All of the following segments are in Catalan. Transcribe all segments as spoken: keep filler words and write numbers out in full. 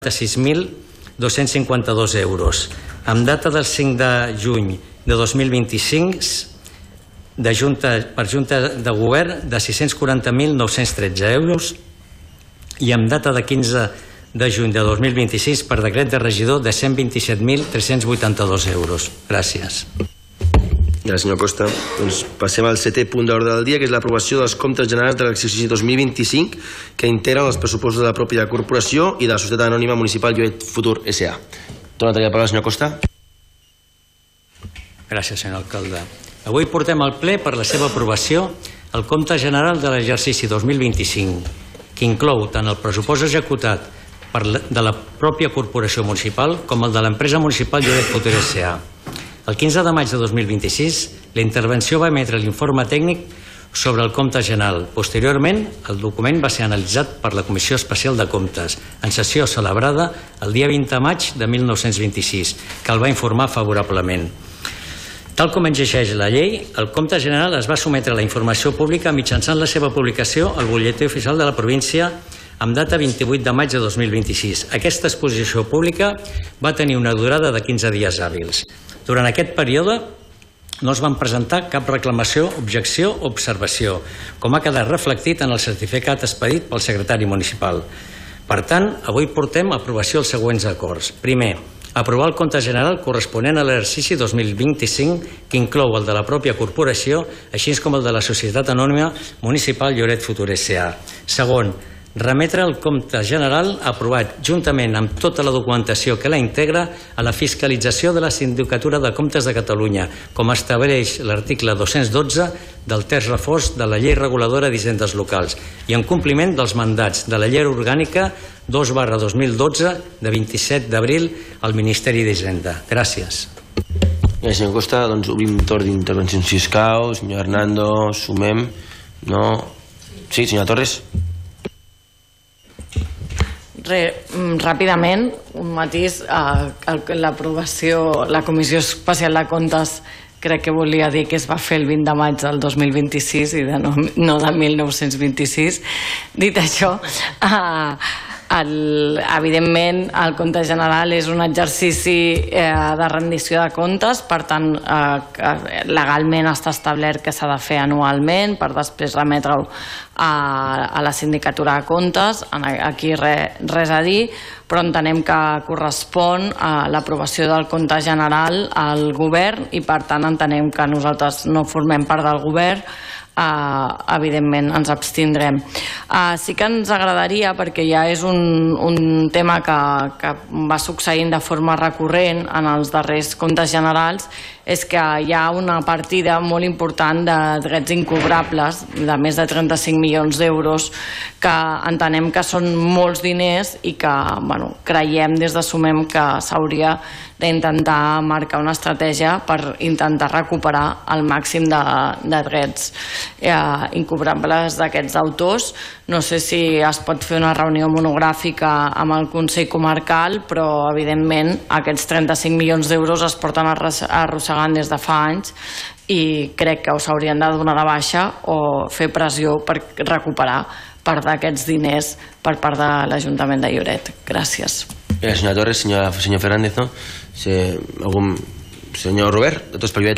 sis mil dos-cents cinquanta-dos euros. Amb data del cinc de juny de dos mil vint-i-cinc, de junta, per Junta de Govern, de sis-cents quaranta mil nou-cents tretze euros, i amb data de quinze de juny de dos mil vint-i-sis per decret de regidor de cent vint-i-set mil tres-cents vuitanta-dos euros. Gràcies. Gràcies, senyor Costa. Doncs passem al setè punt d'ordre del dia, que és l'aprovació dels comptes generals de l'exercici dos mil vint-i-cinc, que integren els pressupostos de la pròpia corporació i de la Societat Anònima Municipal Lloret Futur S A Torna a tenir la paraula, senyor Costa. Gràcies, senyor alcalde. Avui portem al ple per la seva aprovació el compte general de l'exercici dos mil vint-i-cinc, que inclou tant el pressupost executat per la, de la pròpia corporació municipal com el de l'empresa municipal Lloret Futur S A El quinze de maig de dos mil vint-i-sis, la intervenció va emetre l'informe tècnic sobre el compte general. Posteriorment, el document va ser analitzat per la Comissió Especial de Comptes, en sessió celebrada el dia vint de maig de mil nou-cents vint-i-sis, que el va informar favorablement. Tal com exigeix la llei, el compte general es va sometre a la informació pública mitjançant la seva publicació al butlletí oficial de la província amb data vint-i-vuit de maig de dos mil vint-i-sis. Aquesta exposició pública va tenir una durada de quinze dies hàbils. Durant aquest període no es van presentar cap reclamació, objecció o observació, com ha quedat reflectit en el certificat expedit pel secretari municipal. Per tant, avui portem a aprovació els següents acords. Primer, aprovar el compte general corresponent a l'exercici dos mil vint-i-cinc, que inclou el de la pròpia corporació, així com el de la Societat Anònima Municipal Lloret Futur S A Segon, remetre el compte general aprovat juntament amb tota la documentació que la integra a la fiscalització de la Sindicatura de Comptes de Catalunya, com estableix l'article dos-cents dotze del terç reforç de la Llei Reguladora d'Hisendes Locals i en compliment dels mandats de la Llei Orgànica dos barra dos mil dotze de vint-i-set d'abril al Ministeri d'Hisenda. Gràcies. Gràcies, senyor Costa. Doncs obrim torn d'intervencions, si escau. Senyor Hernando, sumem. No? Sí, senyora Torres. Re, ràpidament, un matís, eh, l'aprovació, la Comissió Especial de Comptes crec que volia dir que es va fer el vint de maig del dos mil vint-i-sis i de no, no de mil nou-cents vint-i-sis. Dit això, eh, el, evidentment el compte general és un exercici eh, de rendició de comptes, per tant eh, legalment està establert que s'ha de fer anualment per després remetre-ho a, a la Sindicatura de Comptes. Aquí re, res a dir, però entenem que correspon a l'aprovació del compte general al govern i per tant entenem que nosaltres no formem part del govern. Uh, evidentment ens abstindrem. Uh, sí que ens agradaria, perquè ja és un, un tema que, que va succeint de forma recurrent en els darrers comptes generals, és que hi ha una partida molt important de drets incobrables de més de trenta-cinc milions d'euros que entenem que són molts diners i que bueno, creiem des de Sumem que s'hauria d'intentar marcar una estratègia per intentar recuperar el màxim de, de drets eh, incobrables d'aquests autors. No sé si es pot fer una reunió monogràfica amb el Consell Comarcal, però evidentment aquests trenta-cinc milions d'euros es porten arrossegant des de fa anys i crec que s'haurien de donar de baixa o fer pressió per recuperar part d'aquests diners per part de l'Ajuntament de Lloret. Gràcies. Gràcies, senyora Torres. Senyor, senyor Fernández, no? Si, algun... Senyor Robert, de Tots per Lloret.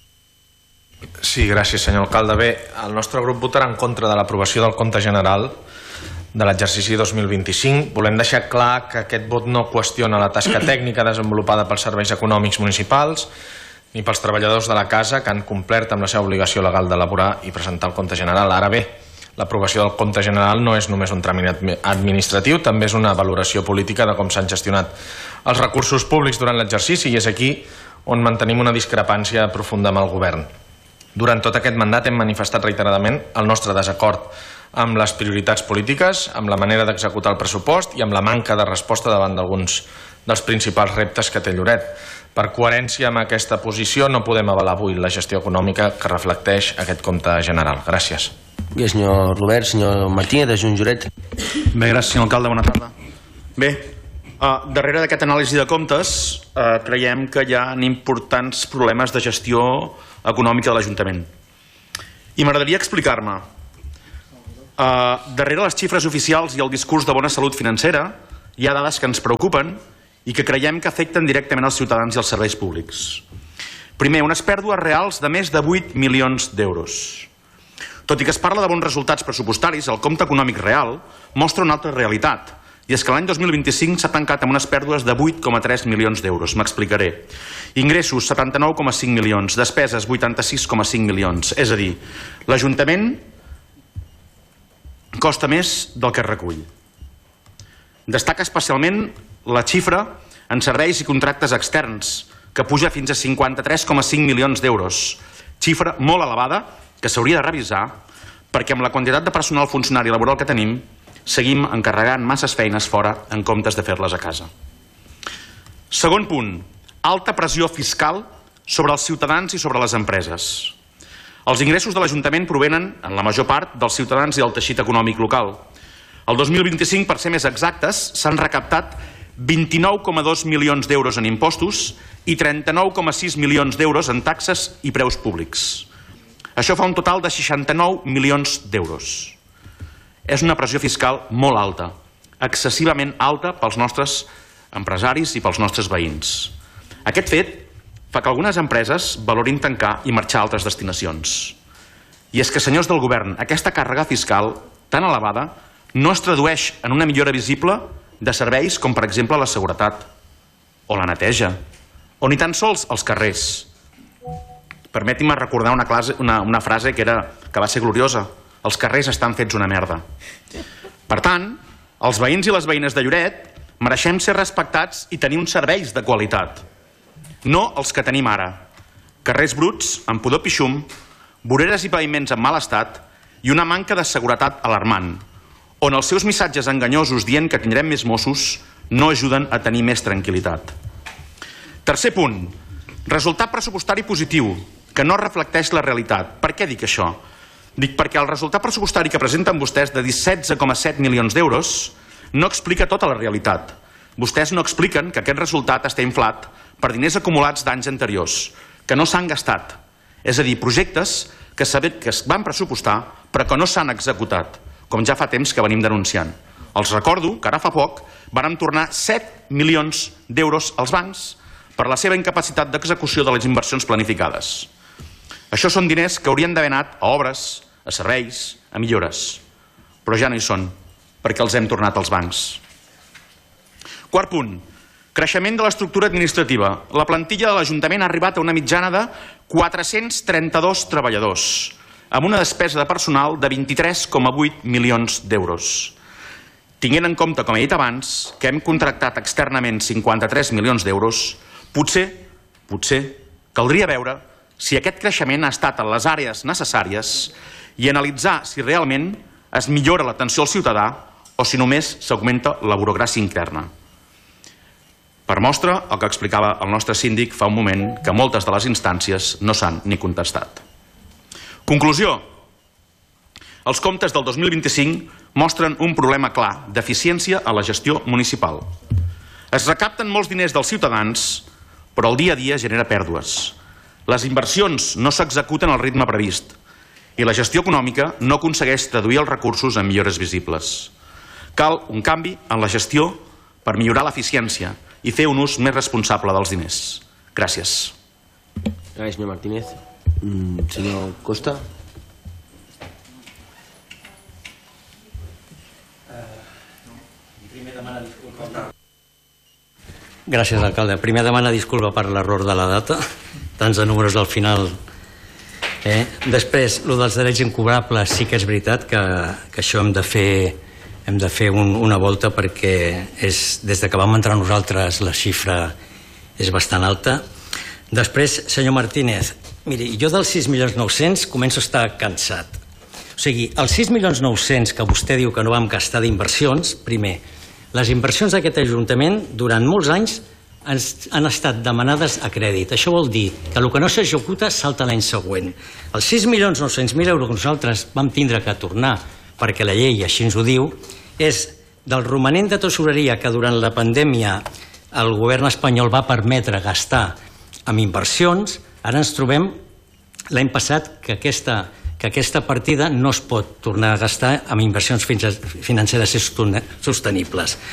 Sí, gràcies, senyor alcalde. Bé, el nostre grup votarà en contra de l'aprovació del compte general de l'exercici dos mil vint-i-cinc. Volem deixar clar que aquest vot no qüestiona la tasca tècnica desenvolupada pels serveis econòmics municipals ni pels treballadors de la casa que han complert amb la seva obligació legal d'elaborar i presentar el compte general. Ara bé, l'aprovació del compte general no és només un tràmit administratiu, també és una valoració política de com s'han gestionat els recursos públics durant l'exercici i és aquí on mantenim una discrepància profunda amb el govern. Durant tot aquest mandat hem manifestat reiteradament el nostre desacord amb les prioritats polítiques, amb la manera d'executar el pressupost i amb la manca de resposta davant d'alguns dels principals reptes que té Lloret. Per coherència amb aquesta posició no podem avalar avui la gestió econòmica que reflecteix aquest compte general. Gràcies. Gràcies, senyor Robert. Senyor Martínez, de Junts Lloret. Bé, gràcies, senyor alcalde. Bona tarda. Bé, uh, darrere d'aquest anàlisi de comptes uh, creiem que hi ha importants problemes de gestió econòmica de l'Ajuntament. I m'agradaria explicar-me. Uh, darrere les xifres oficials i el discurs de bona salut financera hi ha dades que ens preocupen i que creiem que afecten directament els ciutadans i els serveis públics. Primer, unes pèrdues reals de més de vuit milions d'euros. Tot i que es parla de bons resultats pressupostaris, el compte econòmic real mostra una altra realitat, i és que l'any dos mil vint-i-cinc s'ha tancat amb unes pèrdues de vuit coma tres milions d'euros. M'explicaré. Ingressos, setanta-nou coma cinc milions, despeses, vuitanta-sis coma cinc milions. És a dir, l'Ajuntament costa més del que recull. Destaca especialment la xifra en serveis i contractes externs, que puja fins a cinquanta-tres coma cinc milions d'euros. Xifra molt elevada que s'hauria de revisar perquè amb la quantitat de personal funcionari laboral que tenim seguim encarregant masses feines fora en comptes de fer-les a casa. Segon punt, alta pressió fiscal sobre els ciutadans i sobre les empreses. Els ingressos de l'Ajuntament provenen, en la major part, dels ciutadans i del teixit econòmic local. El dos mil vint-i-cinc, per ser més exactes, s'han recaptat vint-i-nou coma dos milions d'euros en impostos i trenta-nou coma sis milions d'euros en taxes i preus públics. Això fa un total de seixanta-nou milions d'euros. És una pressió fiscal molt alta, excessivament alta pels nostres empresaris i pels nostres veïns. Aquest fet fa que algunes empreses valorin tancar i marxar a altres destinacions. I és que, senyors del govern, aquesta càrrega fiscal tan elevada no es tradueix en una millora visible de serveis com, per exemple, la seguretat o la neteja, o ni tan sols els carrers. Permeti'm recordar una, classe, una, una frase que, era, que va ser gloriosa. Els carrers estan fets una merda. Per tant, els veïns i les veïnes de Lloret mereixem ser respectats i tenir uns serveis de qualitat. No els que tenim ara. Carrers bruts, amb pudor pixum, voreres i paviments en mal estat i una manca de seguretat alarmant, on els seus missatges enganyosos dient que tindrem més Mossos no ajuden a tenir més tranquil·litat. Tercer punt, resultat pressupostari positiu, que no reflecteix la realitat. Per què dic això? Dic perquè el resultat pressupostari que presenten vostès de setze coma set milions d'euros no explica tota la realitat. Vostès no expliquen que aquest resultat està inflat per diners acumulats d'anys anteriors, que no s'han gastat. És a dir, projectes que es van pressupostar però que no s'han executat, com ja fa temps que venim denunciant. Els recordo que ara fa poc vàrem tornar set milions d'euros als bancs per la seva incapacitat d'execució de les inversions planificades. Això són diners que haurien d'haver anat a obres, a serveis, a millores. Però ja no hi són, perquè els hem tornat als bancs. Quart punt, creixement de l'estructura administrativa. La plantilla de l'Ajuntament ha arribat a una mitjana de quatre-cents trenta-dos treballadors, amb una despesa de personal de vint-i-tres coma vuit milions d'euros. Tinguent en compte, com he dit abans, que hem contractat externament cinquanta-tres milions d'euros, potser, potser, caldria veure si aquest creixement ha estat en les àrees necessàries i analitzar si realment es millora l'atenció al ciutadà o si només s'augmenta la burocràcia interna. Per mostra, el que explicava el nostre síndic fa un moment, que moltes de les instàncies no s'han ni contestat. Conclusió. Els comptes del dos mil vint-i-cinc mostren un problema clar d'eficiència a la gestió municipal. Es recapten molts diners dels ciutadans, però el dia a dia genera pèrdues. Les inversions no s'executen al ritme previst i la gestió econòmica no aconsegueix traduir els recursos en millores visibles. Cal un canvi en la gestió per millorar l'eficiència i fer un ús més responsable dels diners. Gràcies. Gràcies, senyor Martínez. Mm, senyor Costa. Gràcies, alcalde. Primer demana disculpa per l'error de la data, tants de números al final. Eh? Després, el dels drets incobrables, sí que és veritat que, que això hem de fer, hem de fer un, una volta perquè és, des de que vam entrar nosaltres la xifra és bastant alta. Després, senyor Martínez, miri, jo dels sis milions nou-cents començo a estar cansat. O sigui, els sis milions nou-cents que vostè diu que no vam gastar d'inversions, primer, les inversions d'aquest Ajuntament durant molts anys han estat demanades a crèdit. Això vol dir que el que no s'executa salta l'any següent. Els sis milions nou-cents mil euros que nosaltres vam tindre que tornar, perquè la llei així ens ho diu, és del romanent de tesoreria que durant la pandèmia el govern espanyol va permetre gastar amb inversions. Ara ens trobem l'any passat que aquesta, que aquesta partida no es pot tornar a gastar amb inversions financeres sostenibles.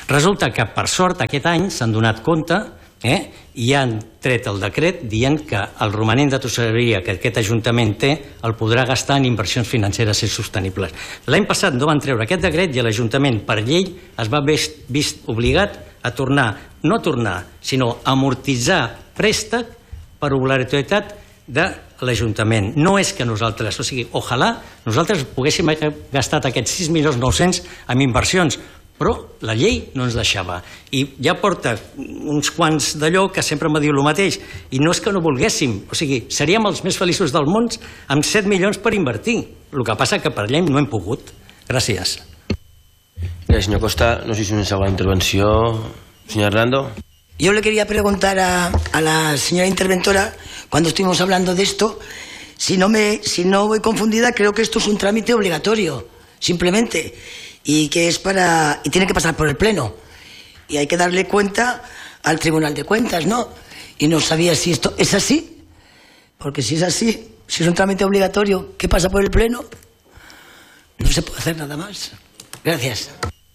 Resulta que, per sort, aquest any s'han donat compte eh, i han tret el decret dient que el romanent de tesoreria que aquest Ajuntament té el podrà gastar en inversions financeres i sostenibles. L'any passat no van treure aquest decret i l'Ajuntament, per llei, es va vist obligat a tornar, no a tornar, sinó a amortitzar préstec per obligatorietat de l'Ajuntament. No és que nosaltres, o sigui, ojalà nosaltres poguéssim haver gastat aquests sis milions nou-cents en inversions, però la llei no ens deixava. I ja porta uns quants d'allò que sempre me diu el mateix. I no és que no volguéssim, o sigui, seríem els més feliços del món amb set milions per invertir. El que passa que per llei no hem pogut. Gràcies. Gracias, señor Costa. No sé si es una segunda intervención. Señor Hernando. Yo le quería preguntar a, a la señora interventora, cuando estuvimos hablando de esto, si no, me, si no voy confundida, creo que esto es un trámite obligatorio, simplemente, y que es para y tiene que pasar por el Pleno. Y hay que darle cuenta al Tribunal de Cuentas, ¿no? Y no sabía si esto es así, porque si es así, si es un trámite obligatorio que pasa por el Pleno, no se puede hacer nada más. Gracias.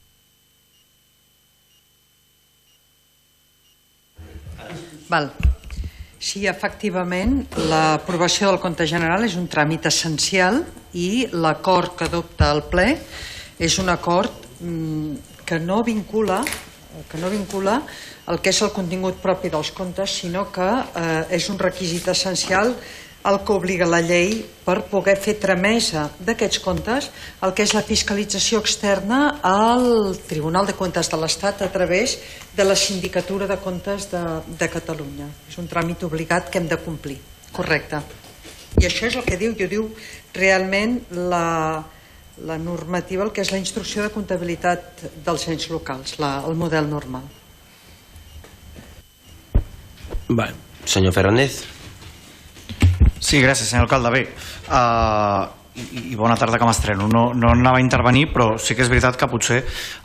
Val. Sí, efectivament, l'aprovació del compte general és un tràmit essencial i l'acord que adopta el ple és un acord que no vincula que no vincula el que és el contingut propi dels comptes, sinó que eh, és un requisit essencial el que obliga la llei per poder fer tramesa d'aquests comptes el que és la fiscalització externa al Tribunal de Comptes de l'Estat a través de la Sindicatura de Comptes de, de Catalunya. És un tràmit obligat que hem de complir. Correcte. I això és el que diu, jo diu realment la, la normativa, el que és la instrucció de comptabilitat dels ens locals, la, el model normal. Vale. Senyor Fernández. Sí, gràcies, senyor alcalde. Bé, uh, i, i bona tarda que m'estreno. No, no anava a intervenir, però sí que és veritat que potser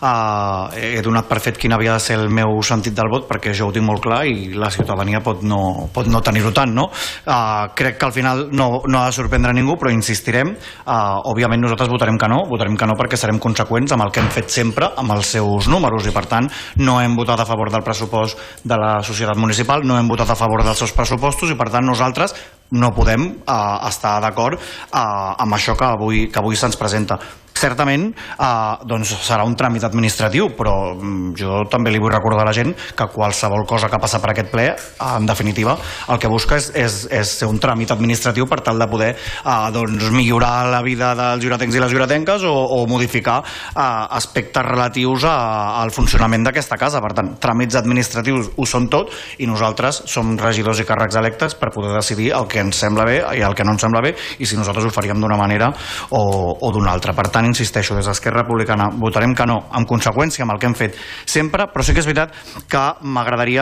uh, he donat per fet quin havia de ser el meu sentit del vot, perquè jo ho tinc molt clar i la ciutadania pot no, pot no tenir-ho tant, no? Uh, crec que al final no, no ha de sorprendre ningú, però insistirem. Uh, òbviament nosaltres votarem que no, votarem que no perquè serem conseqüents amb el que hem fet sempre, amb els seus números, i per tant no hem votat a favor del pressupost de la societat municipal, no hem votat a favor dels seus pressupostos i per tant nosaltres no podem uh, estar d'acord uh, amb això que avui, que avui se'ns presenta. Certament eh, doncs serà un tràmit administratiu, però jo també li vull recordar a la gent que qualsevol cosa que passa per aquest ple, en definitiva, el que busca és, és, és ser un tràmit administratiu per tal de poder eh, doncs, millorar la vida dels juratencs i les juratenques o, o modificar eh, aspectes relatius a, al funcionament d'aquesta casa. Per tant, tràmits administratius ho són tot i nosaltres som regidors i càrrecs electes per poder decidir el que ens sembla bé i el que no ens sembla bé i si nosaltres ho faríem d'una manera o, o d'una altra. Per tant, insisteixo, des d'Esquerra Republicana votarem que no, en conseqüència amb el que hem fet sempre, però sí que és veritat que m'agradaria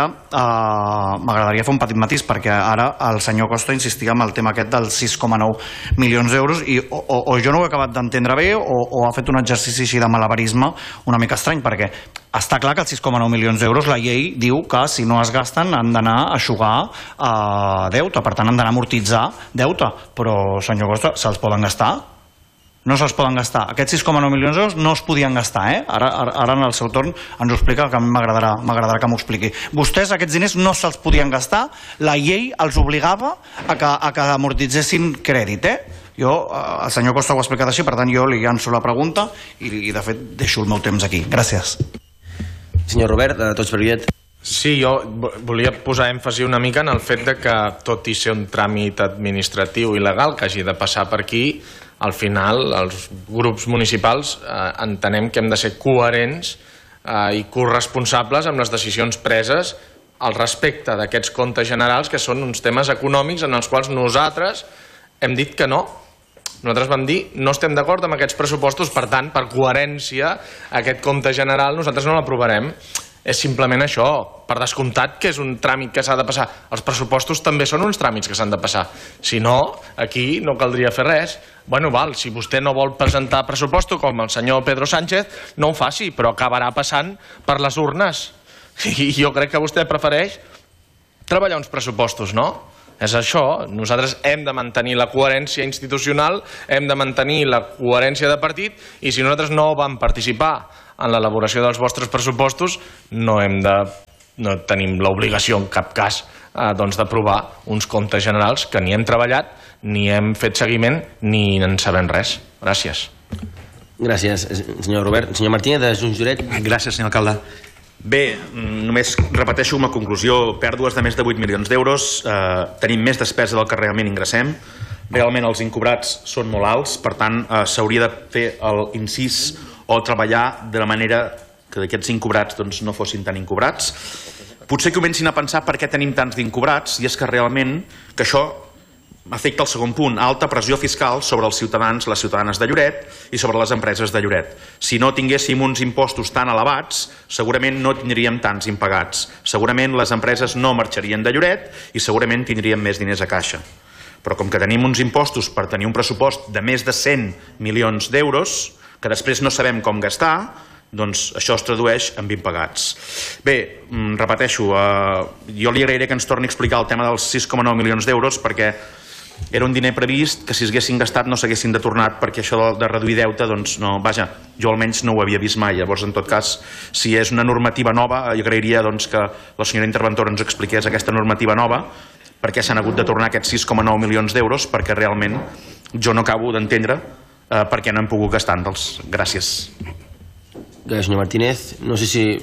eh, m'agradaria fer un petit matís, perquè ara el senyor Costa insistia en el tema aquest dels sis coma nou milions d'euros i o, o, o jo no ho he acabat d'entendre bé o, o ha fet un exercici així de malabarisme una mica estrany, perquè està clar que els sis coma nou milions d'euros la llei diu que si no es gasten han d'anar a eixugar eh, deute, per tant han d'anar a amortitzar deute, però senyor Costa, se'ls poden gastar? No se'ls poden gastar. Aquests sis coma nou milions d'euros no es podien gastar, eh? Ara, ara en el seu torn ens ho explica, que a mi m'agradarà m'agradarà que m'ho expliqui. Vostès aquests diners no se'ls podien gastar, la llei els obligava a que, a que amortitzessin crèdit, eh? Jo, el senyor Costa ho ha explicat així, per tant jo li llanço la pregunta i, i de fet deixo el meu temps aquí. Gràcies. Senyor Robert, de Tots per Biet. Sí, jo volia posar èmfasi una mica en el fet de que, tot i ser un tràmit administratiu i legal que hagi de passar per aquí, al final els grups municipals eh, entenem que hem de ser coherents eh, i corresponsables amb les decisions preses al respecte d'aquests comptes generals, que són uns temes econòmics en els quals nosaltres hem dit que no. Nosaltres vam dir no estem d'acord amb aquests pressupostos, per tant, per coherència, aquest compte general nosaltres no l'aprovarem. És simplement això, per descomptat que és un tràmit que s'ha de passar. Els pressupostos també són uns tràmits que s'han de passar. Si no, aquí no caldria fer res. Bueno, val, si vostè no vol presentar pressuposto com el senyor Pedro Sánchez, no ho faci, però acabarà passant per les urnes. I jo crec que vostè prefereix treballar uns pressupostos, no? És això, nosaltres hem de mantenir la coherència institucional, hem de mantenir la coherència de partit, i si nosaltres no vam participar en l'elaboració dels vostres pressupostos, no hem de, no tenim l'obligació en cap cas eh, doncs d'aprovar uns comptes generals que ni hem treballat, ni hem fet seguiment, ni en sabem res. Gràcies. Gràcies, senyor Robert. Senyor Martínez, de Junts Lloret. Gràcies, senyor alcalde. Bé, només repeteixo una conclusió. Pèrdues de més de vuit milions d'euros, eh, tenim més despesa del que realment ingressem, realment els incobrats són molt alts, per tant eh, s'hauria de fer l'incís o treballar de la manera que aquests incobrats doncs, no fossin tan incobrats. Potser comencin a pensar per què tenim tants d'incobrats, i és que realment que això afecta el segon punt, alta pressió fiscal sobre els ciutadans, les ciutadanes de Lloret i sobre les empreses de Lloret. Si no tinguéssim uns impostos tan elevats, segurament no tindríem tants impagats. Segurament les empreses no marxarien de Lloret i segurament tindríem més diners a caixa. Però com que tenim uns impostos per tenir un pressupost de més de cent milions d'euros, que després no sabem com gastar, doncs això es tradueix en impagats. Bé, repeteixo, eh, jo li agrairé que ens torni a explicar el tema dels sis coma nou milions d'euros, perquè era un diner previst que si s'haguessin gastat no s'haguessin de tornar, perquè això de reduir deute, doncs no, vaja, jo almenys no ho havia vist mai. Llavors, en tot cas, si és una normativa nova, jo agrairia doncs, que la senyora interventora ens expliqués aquesta normativa nova, per què s'han hagut de tornar aquests sis coma nou milions d'euros, perquè realment jo no acabo d'entendre eh, per què no hem pogut gastar-los. Gràcies. Gràcies, senyor Martínez. No sé si...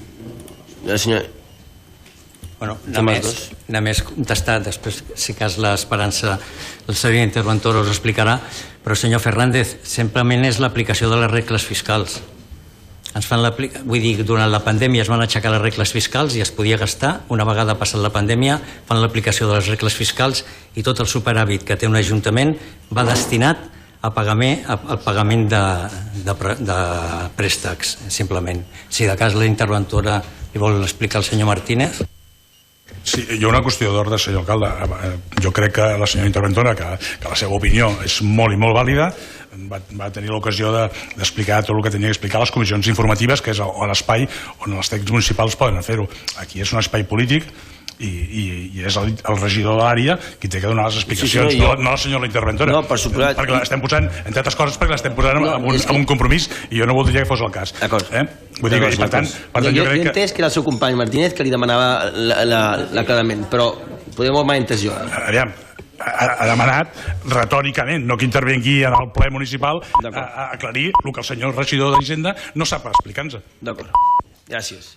La senyora... Bueno, només, només contestar, després si cas l'esperança el senyor interventor us explicarà, però senyor Fernández, simplement és l'aplicació de les regles fiscals. Ens fan vull dir, durant la pandèmia es van aixecar les regles fiscals i es podia gastar, una vegada passat la pandèmia fan l'aplicació de les regles fiscals i tot el superàvit que té un ajuntament va destinat a pagament, al pagament de, de, de préstecs, simplement. Si de cas la interventora li vol explicar al senyor Martínez. Sí, hi ha una qüestió d'ordre, senyor alcalde. Jo crec que la senyora interventora, que, que la seva opinió és molt i molt vàlida, va, va tenir l'ocasió d'explicar tot el que tenia que explicar a les comissions informatives, que és l'espai on els tècnics municipals poden fer-ho. Aquí és un espai polític i, i, i és el, el regidor de l'àrea qui té que donar les explicacions, sí, sí, no, jo... no la senyora interventora. No, per suposat... Perquè l'estem posant, entre altres coses, perquè l'estem posant no, en, un, en un compromís i jo no voldria que fos el cas. D'acord. Eh? Vull dir que, per tant, per tant, jo, jo, jo crec he entès que era el seu company Martínez que li demanava l'aclarament, però podem molt mal entès jo. Aviam, ha, ha demanat retòricament, no que intervengui en el ple municipal, a, a aclarir el que el senyor regidor d'Hisenda no sap explicar-nos. D'acord, gràcies.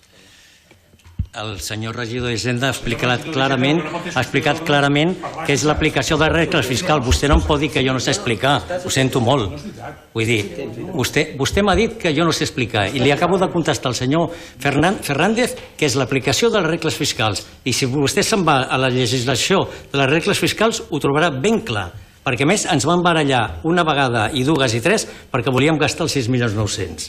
El senyor regidor d'Hisenda ha explicat clarament, ha explicat clarament que és l'aplicació de regles fiscals. Vostè no em pot dir que jo no sé explicar, ho sento molt. Vull dir, vostè, vostè m'ha dit que jo no sé explicar i li acabo de contestar al senyor Fernández que és l'aplicació de les regles fiscals. I si vostè se'n va a la legislació de les regles fiscals ho trobarà ben clar, perquè a més ens van barallar una vegada i dues i tres perquè volíem gastar els sis milions nou-cents.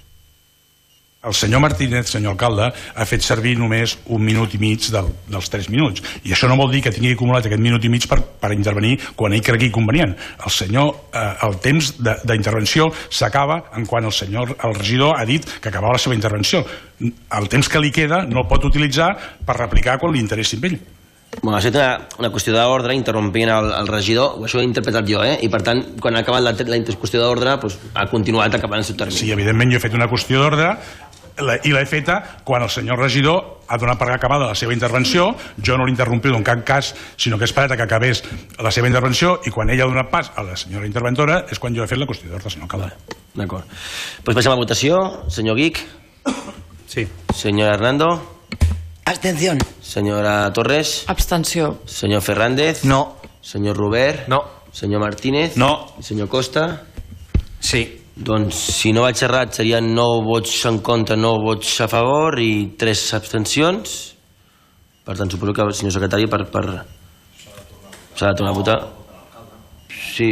El senyor Martínez, senyor alcalde, ha fet servir només un minut i mig del, dels tres minuts. I això no vol dir que tingui acumulat aquest minut i mig per, per intervenir quan ell cregui convenient. El senyor, eh, el temps d'intervenció s'acaba en quan el senyor, el regidor ha dit que acabava la seva intervenció. El temps que li queda no el pot utilitzar per replicar quan li interessi a ell. Bueno, ha estat una, una qüestió d'ordre, interrompint el, el regidor, això ho he interpretat jo, eh? I per tant, quan ha acabat la, la qüestió d'ordre, doncs, ha continuat acabant el seu termini. Sí, evidentment jo he fet una qüestió d'ordre i l'he feta quan el senyor regidor ha donat per acabada la seva intervenció. Jo no l'he interrompit en cap cas, sinó que he esperat que acabés la seva intervenció, i quan ella ha donat pas a la senyora interventora és quan jo he fet la qüestió d'ordre, senyor alcalde. D'acord. Pues passem a votació. Senyor Guic. Sí. Senyora Hernando. Abstención. Senyora Torres. Abstenció. Senyor Fernández. No. Senyor Robert. No. Senyor Martínez. No. Senyor Costa. Sí. Doncs, si no vaig errat, serien nou vots en contra, nou vots a favor i tres abstencions. Per tant, suposo que el senyor secretari per... per... s'ha de tornar a votar. Sí.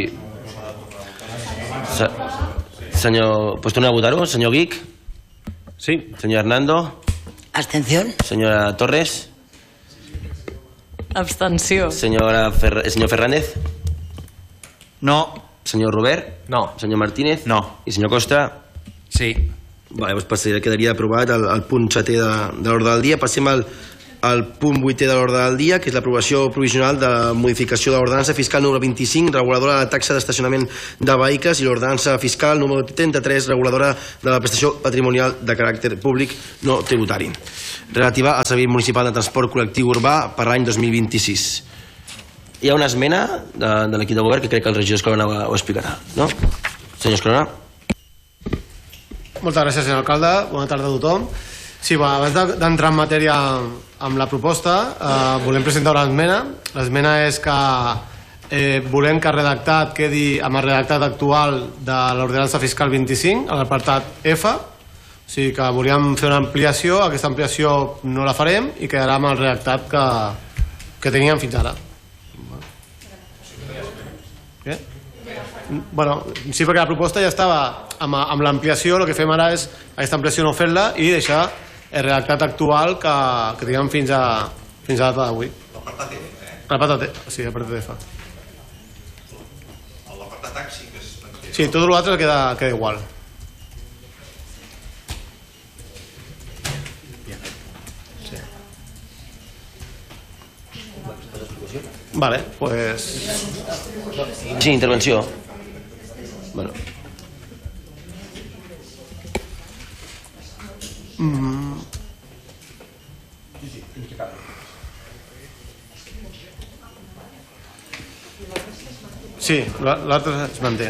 Se... Senyor... Pues tornem a votar-ho. Senyor Guic. Sí. Senyor Hernando. Abstención. Senyora Torres. Abstenció. Senyora Fer... Senyor Fernández. No. Senyor Robert. No. Senyor Martínez. No. I senyor Costa. Sí. Vale, doncs passaria, quedaria aprovat el, el punt setè de, de l'ordre del dia. Passem al, al punt vuitè de l'ordre del dia, que és l'aprovació provisional de la modificació de l'ordenança fiscal número vint-i-cinc, reguladora de la taxa d'estacionament de vehicles, i l'ordenança fiscal número trenta-tres, reguladora de la prestació patrimonial de caràcter públic no tributari, relativa al Servei Municipal de Transport Col·lectiu Urbà per l'any dos mil vint-i-sis. Hi ha una esmena de, de l'equip de govern que crec que el regidor Escolana ho explicarà, no? Senyor Escolana. Moltes gràcies, senyor alcalde. Bona tarda a tothom. Sí, bueno, abans d'entrar en matèria amb la proposta, eh, volem presentar una esmena. L'esmena és que eh, volem que el redactat quedi amb el redactat actual de l'ordenança fiscal vint-i-cinc, a l'apartat F. O sigui que volíem fer una ampliació, aquesta ampliació no la farem i quedarà amb el redactat que, que teníem fins ara. Bé? Bueno, sí, perquè la proposta ja estava amb, amb l'ampliació. El que fem ara és aquesta ampliació no fer-la i deixar el redactat actual que, que teníem fins a, fins a la data d'avui. L'apartat F, eh? L'apartat F, sí, l'apartat F. L'apartat H sí que es manté. Sí, tot l'altre queda, queda igual. Sí. Vale, pues... Sí, intervenció. Bueno. Mm. Sí, l'altre es manté.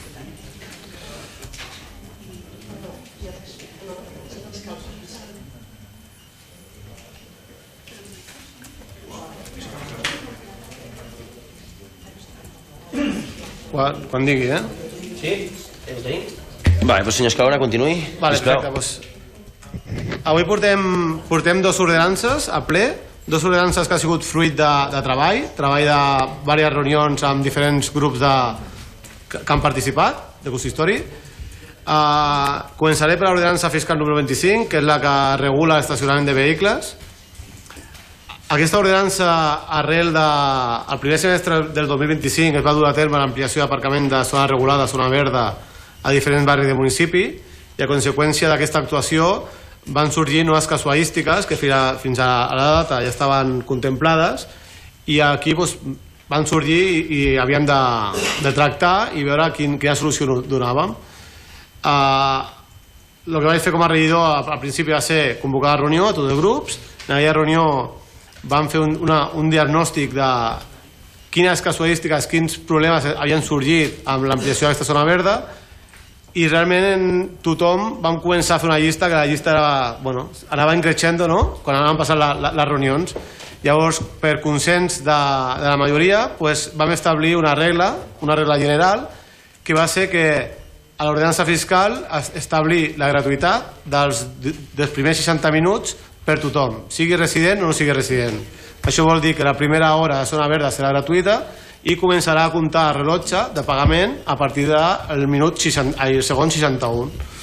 Quan, quan digui, eh? Sí? Ho tenim? Vale, doncs senyor Escolana, continuï. Vale, perfecte, doncs... Avui portem, portem dos ordenances a ple, dos ordenances que ha sigut fruit de, de treball, treball de diverses reunions amb diferents grups de, que, que han participat, de consistori. Uh, començaré per l'ordenança fiscal número vint-i-cinc, que és la que regula l'estacionament de vehicles. Aquesta ordenança, arrel del primer semestre del dos mil vint-i-cinc, es va dur a terme l'ampliació d'aparcament de zona regulada a zona verda a diferents barris del municipi, i a conseqüència d'aquesta actuació van sorgir noves casuístiques que fins a la data ja estaven contemplades, i aquí doncs, van sorgir i, i havíem de, de tractar i veure quin, quina solució donàvem. Uh, el que vaig fer com a regidor al principi va ser convocar la reunió a tots els grups. En aquella reunió vam fer un, una, un diagnòstic de quines casuístiques, quins problemes havien sorgit amb l'ampliació d'aquesta zona verda, i realment tothom vam començar a fer una llista, que la llista era, bueno, anava increixendo, no?, quan anaven passant la, la, les reunions. Llavors, per consens de, de la majoria, pues, vam establir una regla, una regla general, que va ser que a l'ordenança fiscal establir la gratuïtat dels, dels primers seixanta minuts per tothom, sigui resident o no sigui resident. Això vol dir que la primera hora de zona verda serà gratuïta i començarà a comptar el rellotge de pagament a partir del minut seixanta, el segon seixanta-u.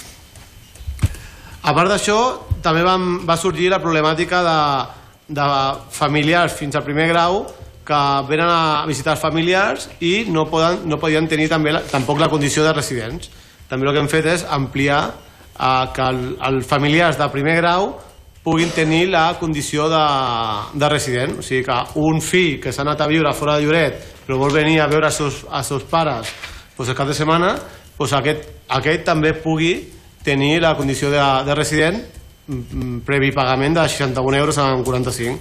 A part d'això, també vam, va sorgir la problemàtica de, de familiars fins al primer grau que venen a visitar els familiars i no, poden, no podien tenir també la, tampoc la condició de residents. També el que hem fet és ampliar eh, que els el familiars de primer grau puguin tenir la condició de, de resident. O sigui que un fill que s'ha anat a viure fora de Lloret però vol venir a veure els seus, els seus pares doncs el cap de setmana, doncs aquest, aquest també pugui tenir la condició de, de resident previ pagament de seixanta-un euros amb quaranta-cinc.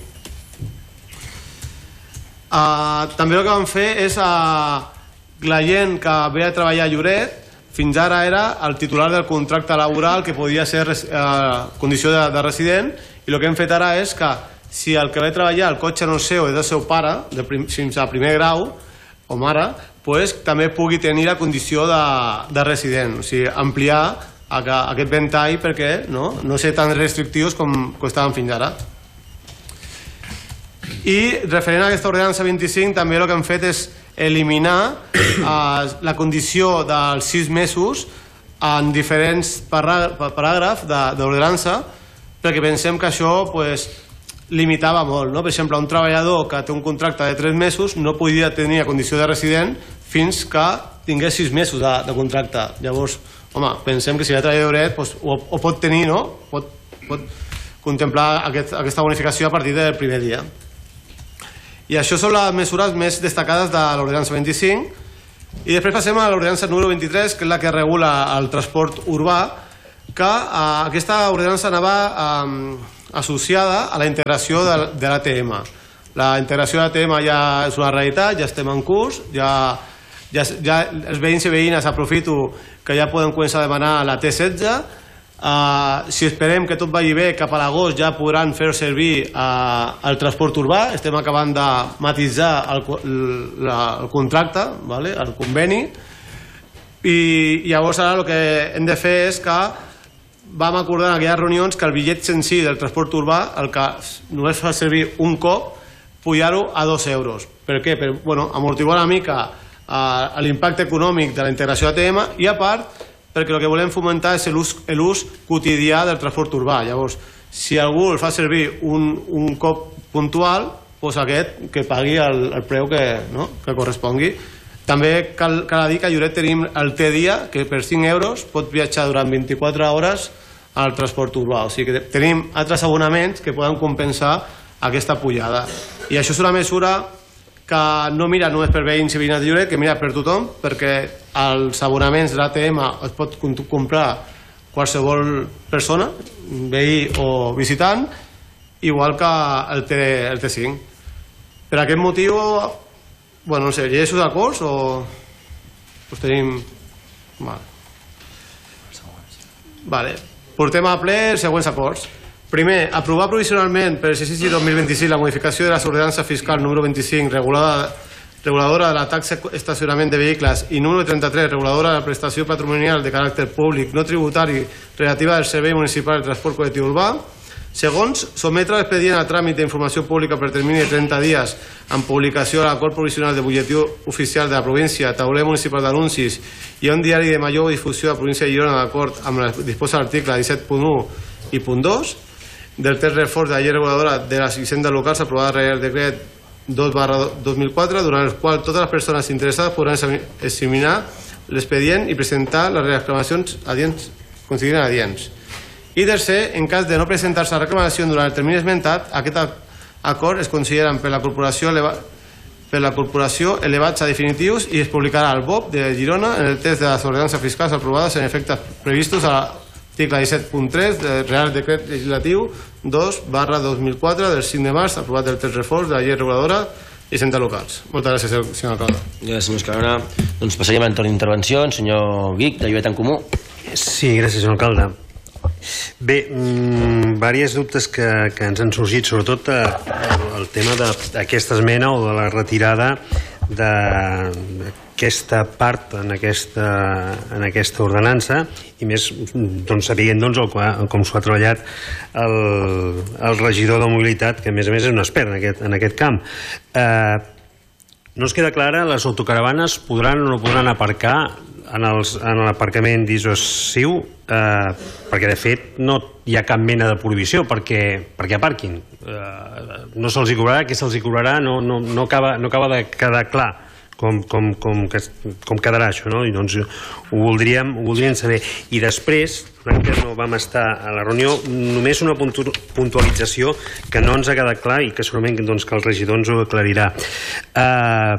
Uh, també el que vam fer és uh, la gent que ve a treballar a Lloret fins ara era el titular del contracte laboral que podia ser uh, condició de, de resident, i el que hem fet ara és que si el que ve a treballar el cotxe no és seu, és del seu pare, de prim, fins a primer grau o mare, pues, també pugui tenir la condició de, de resident. O sigui, ampliar a, a aquest ventall perquè no, no ser tan restrictius com, com estaven fins ara. I referent a aquesta ordenança vint-i-cinc, també el que hem fet és eliminar eh, la condició dels sis mesos en diferents paràgrafs d'ordenança, perquè pensem que això pues, limitava molt, no? Per exemple, un treballador que té un contracte de tres mesos no podia tenir la condició de resident fins que tingués sis mesos de, de contracte. Llavors, home, pensem que si hi ha treballador dret, pues, ho, ho pot tenir, no? Pot, pot contemplar aquest, aquesta bonificació a partir del primer dia. I això són les mesures més destacades de l'ordenança vint-i-cinc. I després passem a l'ordenança número vint-i-tres, que és la que regula el transport urbà, que eh, aquesta ordenança anava eh, associada a la integració de, de l'A T M. La integració de l'A T M ja és una realitat, ja estem en curs, ja, ja, ja els veïns i veïnes, aprofito que ja poden començar a demanar la T setze. Uh, si esperem que tot vagi bé, cap a l'agost ja podran fer servir uh, el transport urbà. Estem acabant de matitzar el, el, el contracte, vale? El conveni, i llavors ara el que hem de fer és que vam acordar en aquelles reunions que el bitllet senzill del transport urbà, el que només fa servir un cop, pujar-ho a dos euros. Per què? Per bueno, amortiguar una mica uh, l'impacte econòmic de la integració A T M, i a part perquè el que volem fomentar és l'ús quotidià del transport urbà. Llavors, si algú el fa servir un, un cop puntual, doncs aquest que pagui el, el preu que, no? que correspongui. També cal, cal dir que a Lloret tenim el T-dia, que per cinc euros pot viatjar durant vint-i-quatre hores al transport urbà. O sigui que tenim altres abonaments que poden compensar aquesta pujada. I això és una mesura que no mira només per veïns i veïnes de Lloret, que mira per tothom, perquè els abonaments de l'A T M es pot comprar qualsevol persona, veí o visitant, igual que el, T, el T cinc. Per aquest motiu, bueno, no sé, llegeixo d'acords o us tenim... Vale. Vale. Portem a ple els següents acords. Primer, aprovar provisionalment per l'exercici dos mil vint-i-sis la modificació de l'ordenança fiscal número vint-i-cinc, regulada, reguladora de la taxa d'estacionament de vehicles, i número trenta-tres, reguladora de la prestació patrimonial de caràcter públic no tributari relativa al servei municipal de transport col·lectiu urbà. Segons, sometre l'expedient a tràmit d'informació pública per termini de trenta dies amb publicació a l'acord provisional de butlletí oficial de la província, tauler municipal d'anuncis i a un diari de major difusió de la província de Girona d'acord amb la disposa l'article disset punt u i punt dos del text reforç de la llei reguladora de les hisendes locals aprovada a Reial Decret dos barra dos mil quatre, durant el qual totes les persones interessades podran examinar l'expedient i presentar les reclamacions adients, consideren adients. I tercer, en cas de no presentar-se a reclamació durant el termini esmentat, aquest acord es consideren per la corporació eleva, per la corporació elevats a definitius i es publicarà al B O P de Girona en el text de les ordenances fiscals aprovades en efectes previstos a l'article disset punt tres del Real Decret Legislatiu dos barra dos mil quatre del cinc de març, aprovat del text reforç de la llei reguladora i hisendes locals. Moltes gràcies, senyor alcalde. Gràcies, senyor Escalona. Doncs passaríem al torn d'intervenció. El senyor Guic, de Lloret en Comú. Sí, gràcies, senyor alcalde. Bé, mmm, diversos dubtes que, que ens han sorgit, sobretot eh, el tema d'aquesta esmena o de la retirada d'aquesta part en aquesta, en aquesta ordenança, i més doncs, sabent doncs, el, com s'ho ha treballat el, el regidor de mobilitat, que a més a més és un expert en aquest, en aquest camp. Eh, no ens queda clara, les autocaravanes podran o no podran aparcar en l'aparcament dissuasiu, eh, perquè de fet no hi ha cap mena de prohibició perquè, perquè aparquin. Eh, no se'ls hi cobrarà, què se'ls hi cobrarà, no, no, no, acaba, no acaba de quedar clar com, com, com, com quedarà això, no? I doncs ho voldríem, ho voldríem saber. I després, que no vam estar a la reunió, només una puntualització que no ens ha quedat clar i que segurament doncs, que el regidor ens ho aclarirà. Eh,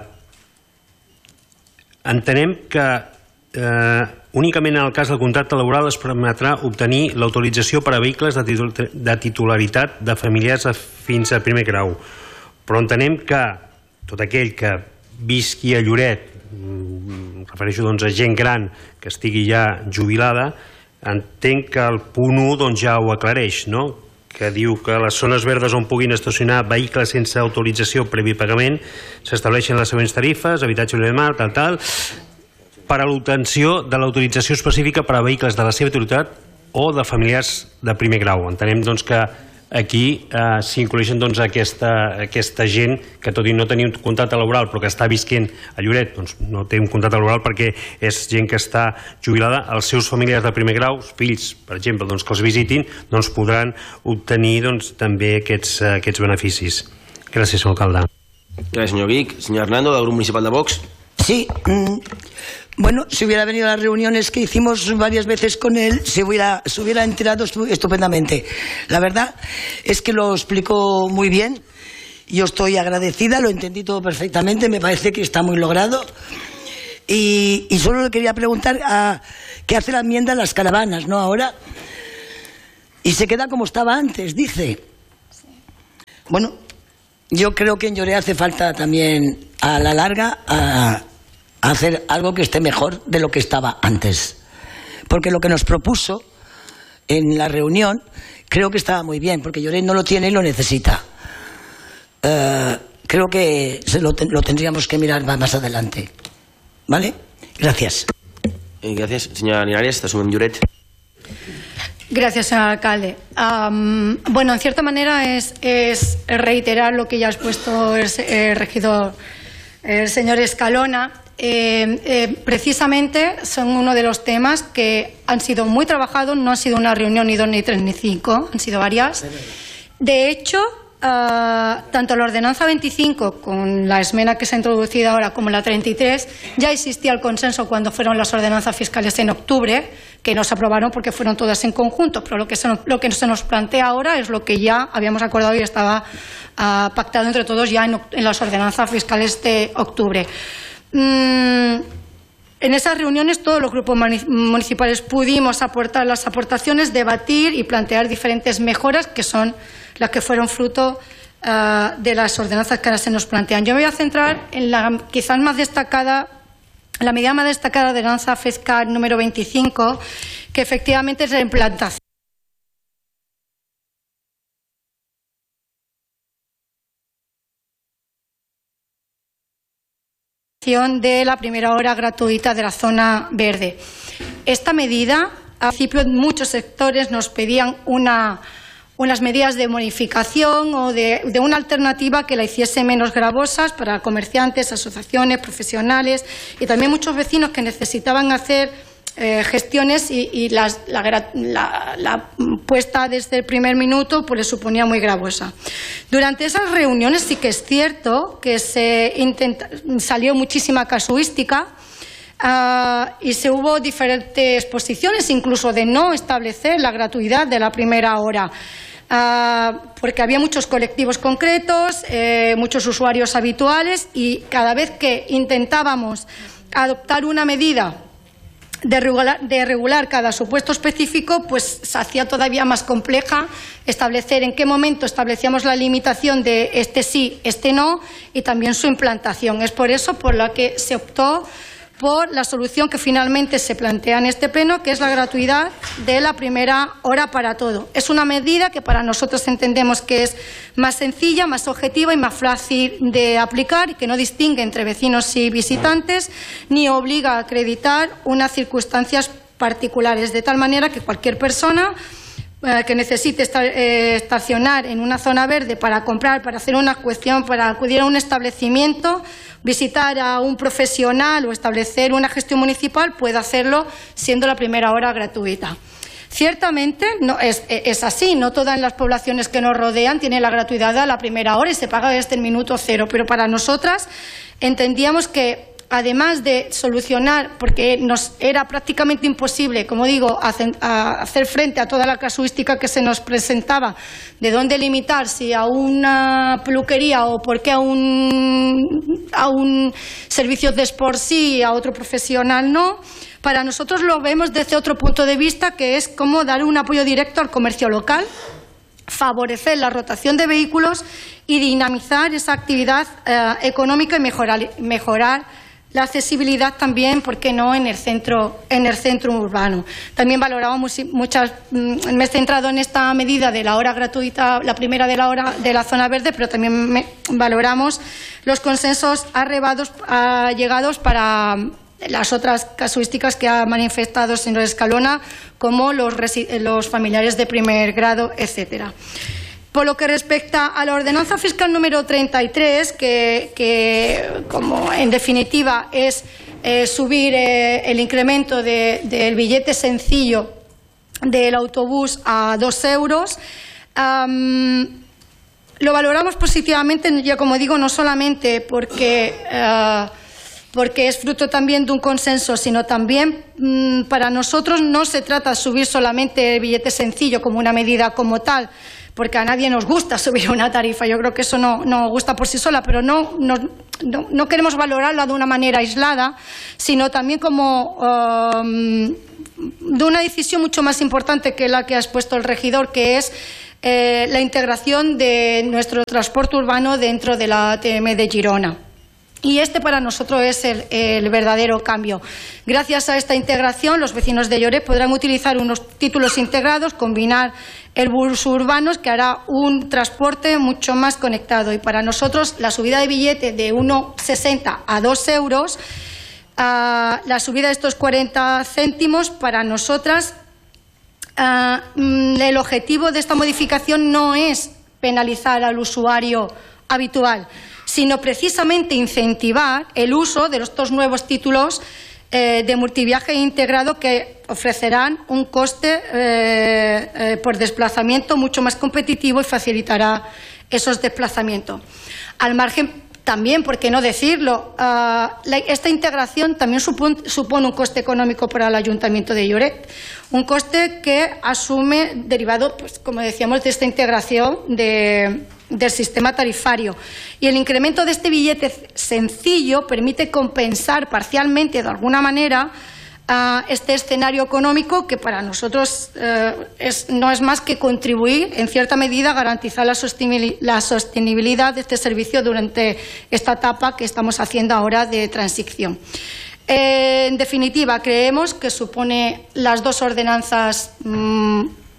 entenem que Eh, únicament en el cas del contracte laboral es permetrà obtenir l'autorització per a vehicles de, titul de titularitat de familiars fins a primer grau, però entenem que tot aquell que visqui a Lloret, em refereixo doncs, a gent gran que estigui ja jubilada, entenc que el punt u doncs, ja ho aclareix, no? Que diu que les zones verdes on puguin estacionar vehicles sense autorització previ pagament s'estableixen les següents tarifes, habitatge de mar, tal, tal, per a l'obtenció de l'autorització específica per a vehicles de la seva titularitat o de familiars de primer grau. Entenem doncs, que aquí eh, s'incloïxen doncs, aquesta, aquesta gent que tot i no tenir un contracte laboral però que està visquent a Lloret, doncs, no té un contracte laboral perquè és gent que està jubilada, els seus familiars de primer grau, fills, per exemple, doncs, que els visitin, doncs, podran obtenir doncs, també aquests, aquests beneficis. Gràcies, senyor alcalde. Gràcies, senyor Guic. Senyor Hernando, del grup municipal de Vox. Sí, Bueno, si hubiera venido a las reuniones que hicimos varias veces con él, se hubiera, se hubiera enterado estupendamente. La verdad es que lo explicó muy bien. Yo estoy agradecida, lo entendí todo perfectamente, me parece que está muy logrado. Y, y solo le quería preguntar a, qué hace la enmienda en las caravanas, ¿no? Ahora. Y se queda como estaba antes, dice. Bueno, yo creo que en Lloret hace falta también, a la larga, a, a hacer algo que esté mejor de lo que estaba antes. Porque lo que nos propuso en la reunión, creo que estaba muy bien, porque Lloret no lo tiene y lo necesita. Uh, creo que se lo, lo tendríamos que mirar más adelante. ¿Vale? Gracias. Eh, gracias. Señora Linares, está en Lloret. Gracias, señor alcalde. Um, bueno, en cierta manera es, es reiterar lo que ya ha expuesto el, el regidor, el señor Escalona. Eh, eh, precisamente son uno de los temas que han sido muy trabajados, no ha sido una reunión ni dos, ni tres, ni cinco, han sido varias. De hecho, Uh, tanto la ordenanza veinticinco con la esmena que se ha introducido ahora como la treinta y tres ya existía el consenso cuando fueron las ordenanzas fiscales en octubre, que no se aprobaron porque fueron todas en conjunto, pero lo que se nos, lo que se nos plantea ahora es lo que ya habíamos acordado y estaba uh, pactado entre todos ya en, en las ordenanzas fiscales de octubre. Mm, En esas reuniones todos los grupos municipales pudimos aportar las aportaciones, debatir y plantear diferentes mejoras que son las que fueron fruto uh, de las ordenanzas que ahora se nos plantean. Yo me voy a centrar en la quizás más destacada, la medida más destacada de la ordenanza fiscal número veinticinco, que efectivamente es la implantación de la primera hora gratuita de la zona verde. Esta medida, al principio muchos sectores nos pedían una, unas medidas de bonificación o de, de una alternativa que la hiciese menos gravosas para comerciantes, asociaciones, profesionales y también muchos vecinos que necesitaban hacer Eh, gestiones y, y las, la, la, la puesta desde el primer minuto pues le suponía muy gravosa. Durante esas reuniones sí que es cierto que se intenta, salió muchísima casuística uh, y se hubo diferentes posiciones, incluso de no establecer la gratuidad de la primera hora. Uh, porque había muchos colectivos concretos, eh, muchos usuarios habituales y cada vez que intentábamos adoptar una medida De regular, de regular cada supuesto específico, pues se hacía todavía más compleja establecer en qué momento establecíamos la limitación de este sí, este no y también su implantación. Es por eso por la que se optó por la solución que finalmente se plantea en este pleno, que es la gratuidad de la primera hora para todo. Es una medida que para nosotros entendemos que es más sencilla, más objetiva y más fácil de aplicar y que no distingue entre vecinos y visitantes ni obliga a acreditar unas circunstancias particulares, de tal manera que cualquier persona eh, que necesite estar, eh, estacionar en una zona verde para comprar, para hacer una cuestión, para acudir a un establecimiento, visitar a un profesional o establecer una gestión municipal, puede hacerlo siendo la primera hora gratuita. Ciertamente no, es, es así, no todas las poblaciones que nos rodean tienen la gratuidad a la primera hora y se paga desde el minuto cero, pero para nosotras entendíamos que además de solucionar, porque nos era prácticamente imposible, como digo, hacer frente a toda la casuística que se nos presentaba, de dónde limitar, si a una peluquería o por qué a un, a un servicio de sport sí y a otro profesional no. Para nosotros lo vemos desde otro punto de vista, que es cómo dar un apoyo directo al comercio local, favorecer la rotación de vehículos y dinamizar esa actividad eh, económica y mejorar, mejorar la accesibilidad también, ¿por qué no?, en el centro, en el centro urbano. También valoramos muchas, me he centrado en esta medida de la hora gratuita, la primera de la hora de la zona verde, pero también me, valoramos los consensos arrebados, uh, llegados para las otras casuísticas que ha manifestado el señor Escalona, como los, los familiares de primer grado, etcétera. Por lo que respecta a la ordenanza fiscal número treinta y tres, que, que como en definitiva es eh, subir eh, el incremento de, del billete sencillo del autobús a dos euros, um, lo valoramos positivamente, ya como digo, no solamente porque uh, porque es fruto también de un consenso, sino también mmm, para nosotros no se trata de subir solamente el billete sencillo como una medida como tal, porque a nadie nos gusta subir una tarifa, yo creo que eso no, no gusta por sí sola, pero no, no, no, no queremos valorarla de una manera aislada, sino también como um, de una decisión mucho más importante que la que ha expuesto el regidor, que es eh, la integración de nuestro transporte urbano dentro de la A T M de Girona. Y este para nosotros es el, el verdadero cambio. Gracias a esta integración, los vecinos de Lloret podrán utilizar unos títulos integrados, combinar el bus urbano, que hará un transporte mucho más conectado. Y para nosotros, la subida de billete de uno sesenta a dos euros, uh, la subida de estos cuarenta céntimos, para nosotras, uh, el objetivo de esta modificación no es penalizar al usuario habitual, sino precisamente incentivar el uso de estos nuevos títulos eh, de multiviaje integrado que ofrecerán un coste eh, eh, por desplazamiento mucho más competitivo y facilitará esos desplazamientos. Al margen, también, ¿por qué no decirlo? Uh, la, esta integración también supone, supone un coste económico para el Ayuntamiento de Lloret, un coste que asume derivado, pues, como decíamos, de esta integración de del sistema tarifario, y el incremento de este billete sencillo permite compensar parcialmente, de alguna manera, uh, este escenario económico que para nosotros uh, es, no es más que contribuir en cierta medida a garantizar la sostenibilidad, la sostenibilidad de este servicio durante esta etapa que estamos haciendo ahora de transición. Eh, en definitiva, creemos que supone las dos ordenanzas mmm,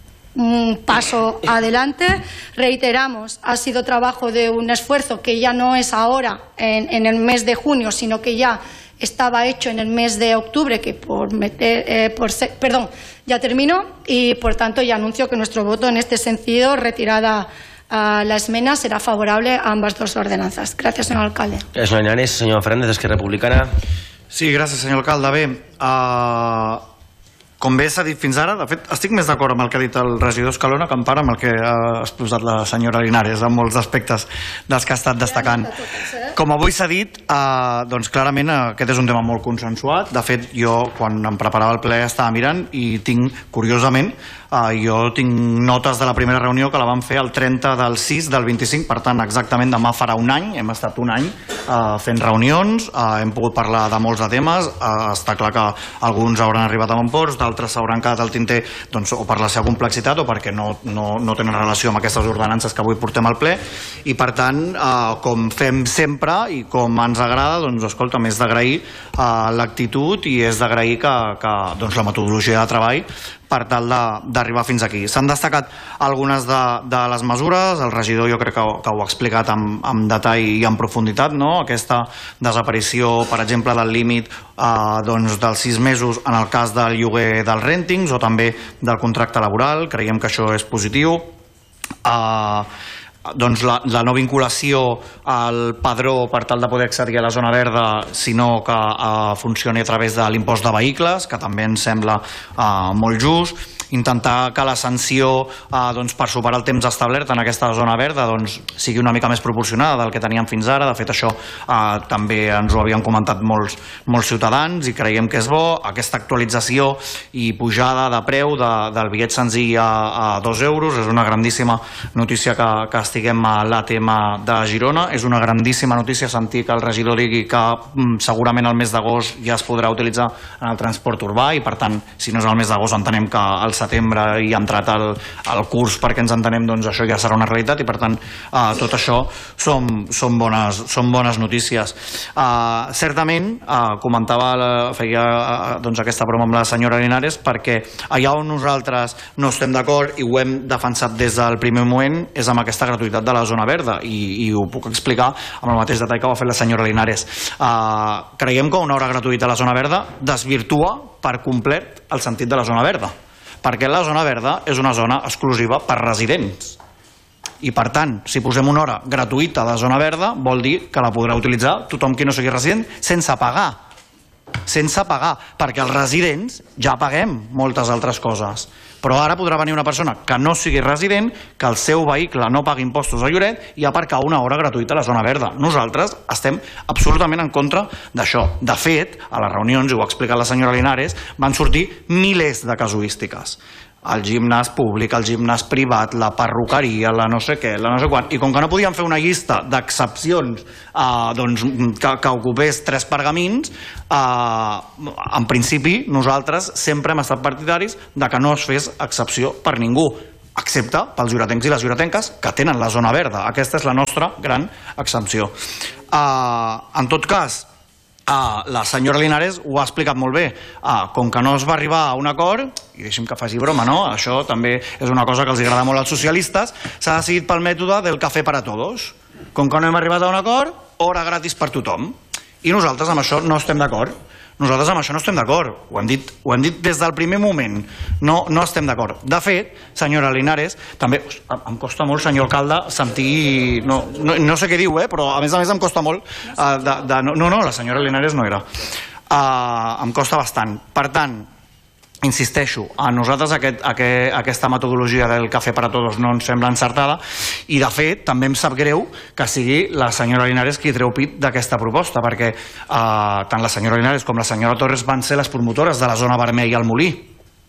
un paso adelante. Reiteramos, ha sido trabajo de un esfuerzo que ya no es ahora en, en el mes de junio, sino que ya estaba hecho en el mes de octubre, que por meter, eh, por ser, perdón, ya terminó, y por tanto ya anuncio que nuestro voto en este sentido, retirada uh, la esmena, será favorable a ambas dos ordenanzas. Gracias, señor alcalde. Gràcies, senyora Llanes. Senyor Fernández, Esquerra Republicana. Sí, gràcies, senyor alcalde. Bé, uh... com bé s'ha dit fins ara, de fet, estic més d'acord amb el que ha dit el regidor Escalona que en part amb el que ha exposat la senyora Linares en molts aspectes dels que ha estat destacant. Com avui s'ha dit, eh, doncs clarament aquest és un tema molt consensuat. De fet, jo quan em preparava el ple estava mirant i tinc, curiosament, eh, jo tinc notes de la primera reunió que la vam fer el trenta del sis del vint-i-cinc, per tant, exactament demà farà un any, hem estat un any eh, fent reunions, eh, hem pogut parlar de molts de temes, eh, està clar que alguns hauran arribat a bon ports, d'altres s'hauran quedat al tinter, doncs, o per la seva complexitat o perquè no, no, no tenen relació amb aquestes ordenances que avui portem al ple, i per tant, eh, com fem sempre i com ens agrada, doncs, escolta, és d'agrair eh, l'actitud i és d'agrair que, que doncs, la metodologia de treball per tal d'arribar fins aquí. S'han destacat algunes de, de les mesures, el regidor jo crec que, que ho ha explicat amb, amb detall i en profunditat, no? Aquesta desaparició, per exemple, del límit eh, doncs, dels sis mesos en el cas del lloguer dels rèntings o també del contracte laboral, creiem que això és positiu. Eh, doncs la, la no vinculació al padró per tal de poder accedir a la zona verda, sinó que eh, funcioni a través de l'impost de vehicles, que també ens sembla eh, molt just. Intentar que la sanció eh, doncs, per superar el temps establert en aquesta zona verda doncs, sigui una mica més proporcionada del que teníem fins ara. De fet, això eh, també ens ho havien comentat molts, molts ciutadans i creiem que és bo. Aquesta actualització i pujada de preu de, del bitllet senzill a, a dos euros és una grandíssima notícia que, que estiguem a l'A T M de Girona. És una grandíssima notícia sentir que el regidor digui que mm, segurament el mes d'agost ja es podrà utilitzar en el transport urbà i, per tant, si no és el mes d'agost, entenem que el setembre hi ha entrat el, el curs perquè ens entenem, doncs això ja serà una realitat i per tant eh, tot això són, són, bones, són bones notícies. Eh, certament, eh, comentava, la, feia eh, doncs aquesta broma amb la senyora Linares perquè allà on nosaltres no estem d'acord i ho hem defensat des del primer moment és amb aquesta gratuïtat de la zona verda i, i ho puc explicar amb el mateix detall que va fer la senyora Linares. Eh, creiem que una hora gratuïta a la zona verda desvirtua per complet el sentit de la zona verda, perquè la zona verda és una zona exclusiva per residents. I, per tant, si posem una hora gratuïta de zona verda, vol dir que la podrà utilitzar tothom qui no sigui resident sense pagar. Sense pagar, perquè els residents ja paguem moltes altres coses. Però ara podrà venir una persona que no sigui resident, que el seu vehicle no pagui impostos a Lloret i aparcar una hora gratuïta a la zona verda. Nosaltres estem absolutament en contra d'això. De fet, a les reunions, i ho ha explicat la senyora Linares, van sortir milers de casuístiques. El gimnàs públic, el gimnàs privat, la perruqueria, la no sé què, la no sé quan. I com que no podíem fer una llista d'excepcions eh, doncs, que, que ocupés tres pergamins, eh, en principi nosaltres sempre hem estat partidaris de que no es fes excepció per ningú, excepte pels lloretencs i les lloretenques que tenen la zona verda. Aquesta és la nostra gran exempció. Eh, en tot cas, Uh, la senyora Linares ho ha explicat molt bé. Uh, com que no es va arribar a un acord, i deixem que faci broma, no? Això també és una cosa que els agrada molt als socialistes, s'ha decidit pel mètode del cafè per a tots. Com que no hem arribat a un acord, hora gratis per tothom. I nosaltres amb això no estem d'acord. Nosaltres amb això no estem d'acord. Ho hem dit, ho hem dit des del primer moment. No, no estem d'acord. De fet, senyora Linares, també em costa molt, senyor alcalde, sentir... No, no, no sé què diu, eh? Però a més a més em costa molt... Uh, de, de, no, no, la senyora Linares no era. Uh, em costa bastant. Per tant, insisteixo, a nosaltres aquest, aquest, aquesta metodologia del cafè per a tots no ens sembla encertada i de fet també em sap greu que sigui la senyora Linares qui treu pit d'aquesta proposta perquè eh, tant la senyora Linares com la senyora Torres van ser les promotores de la zona vermella al Molí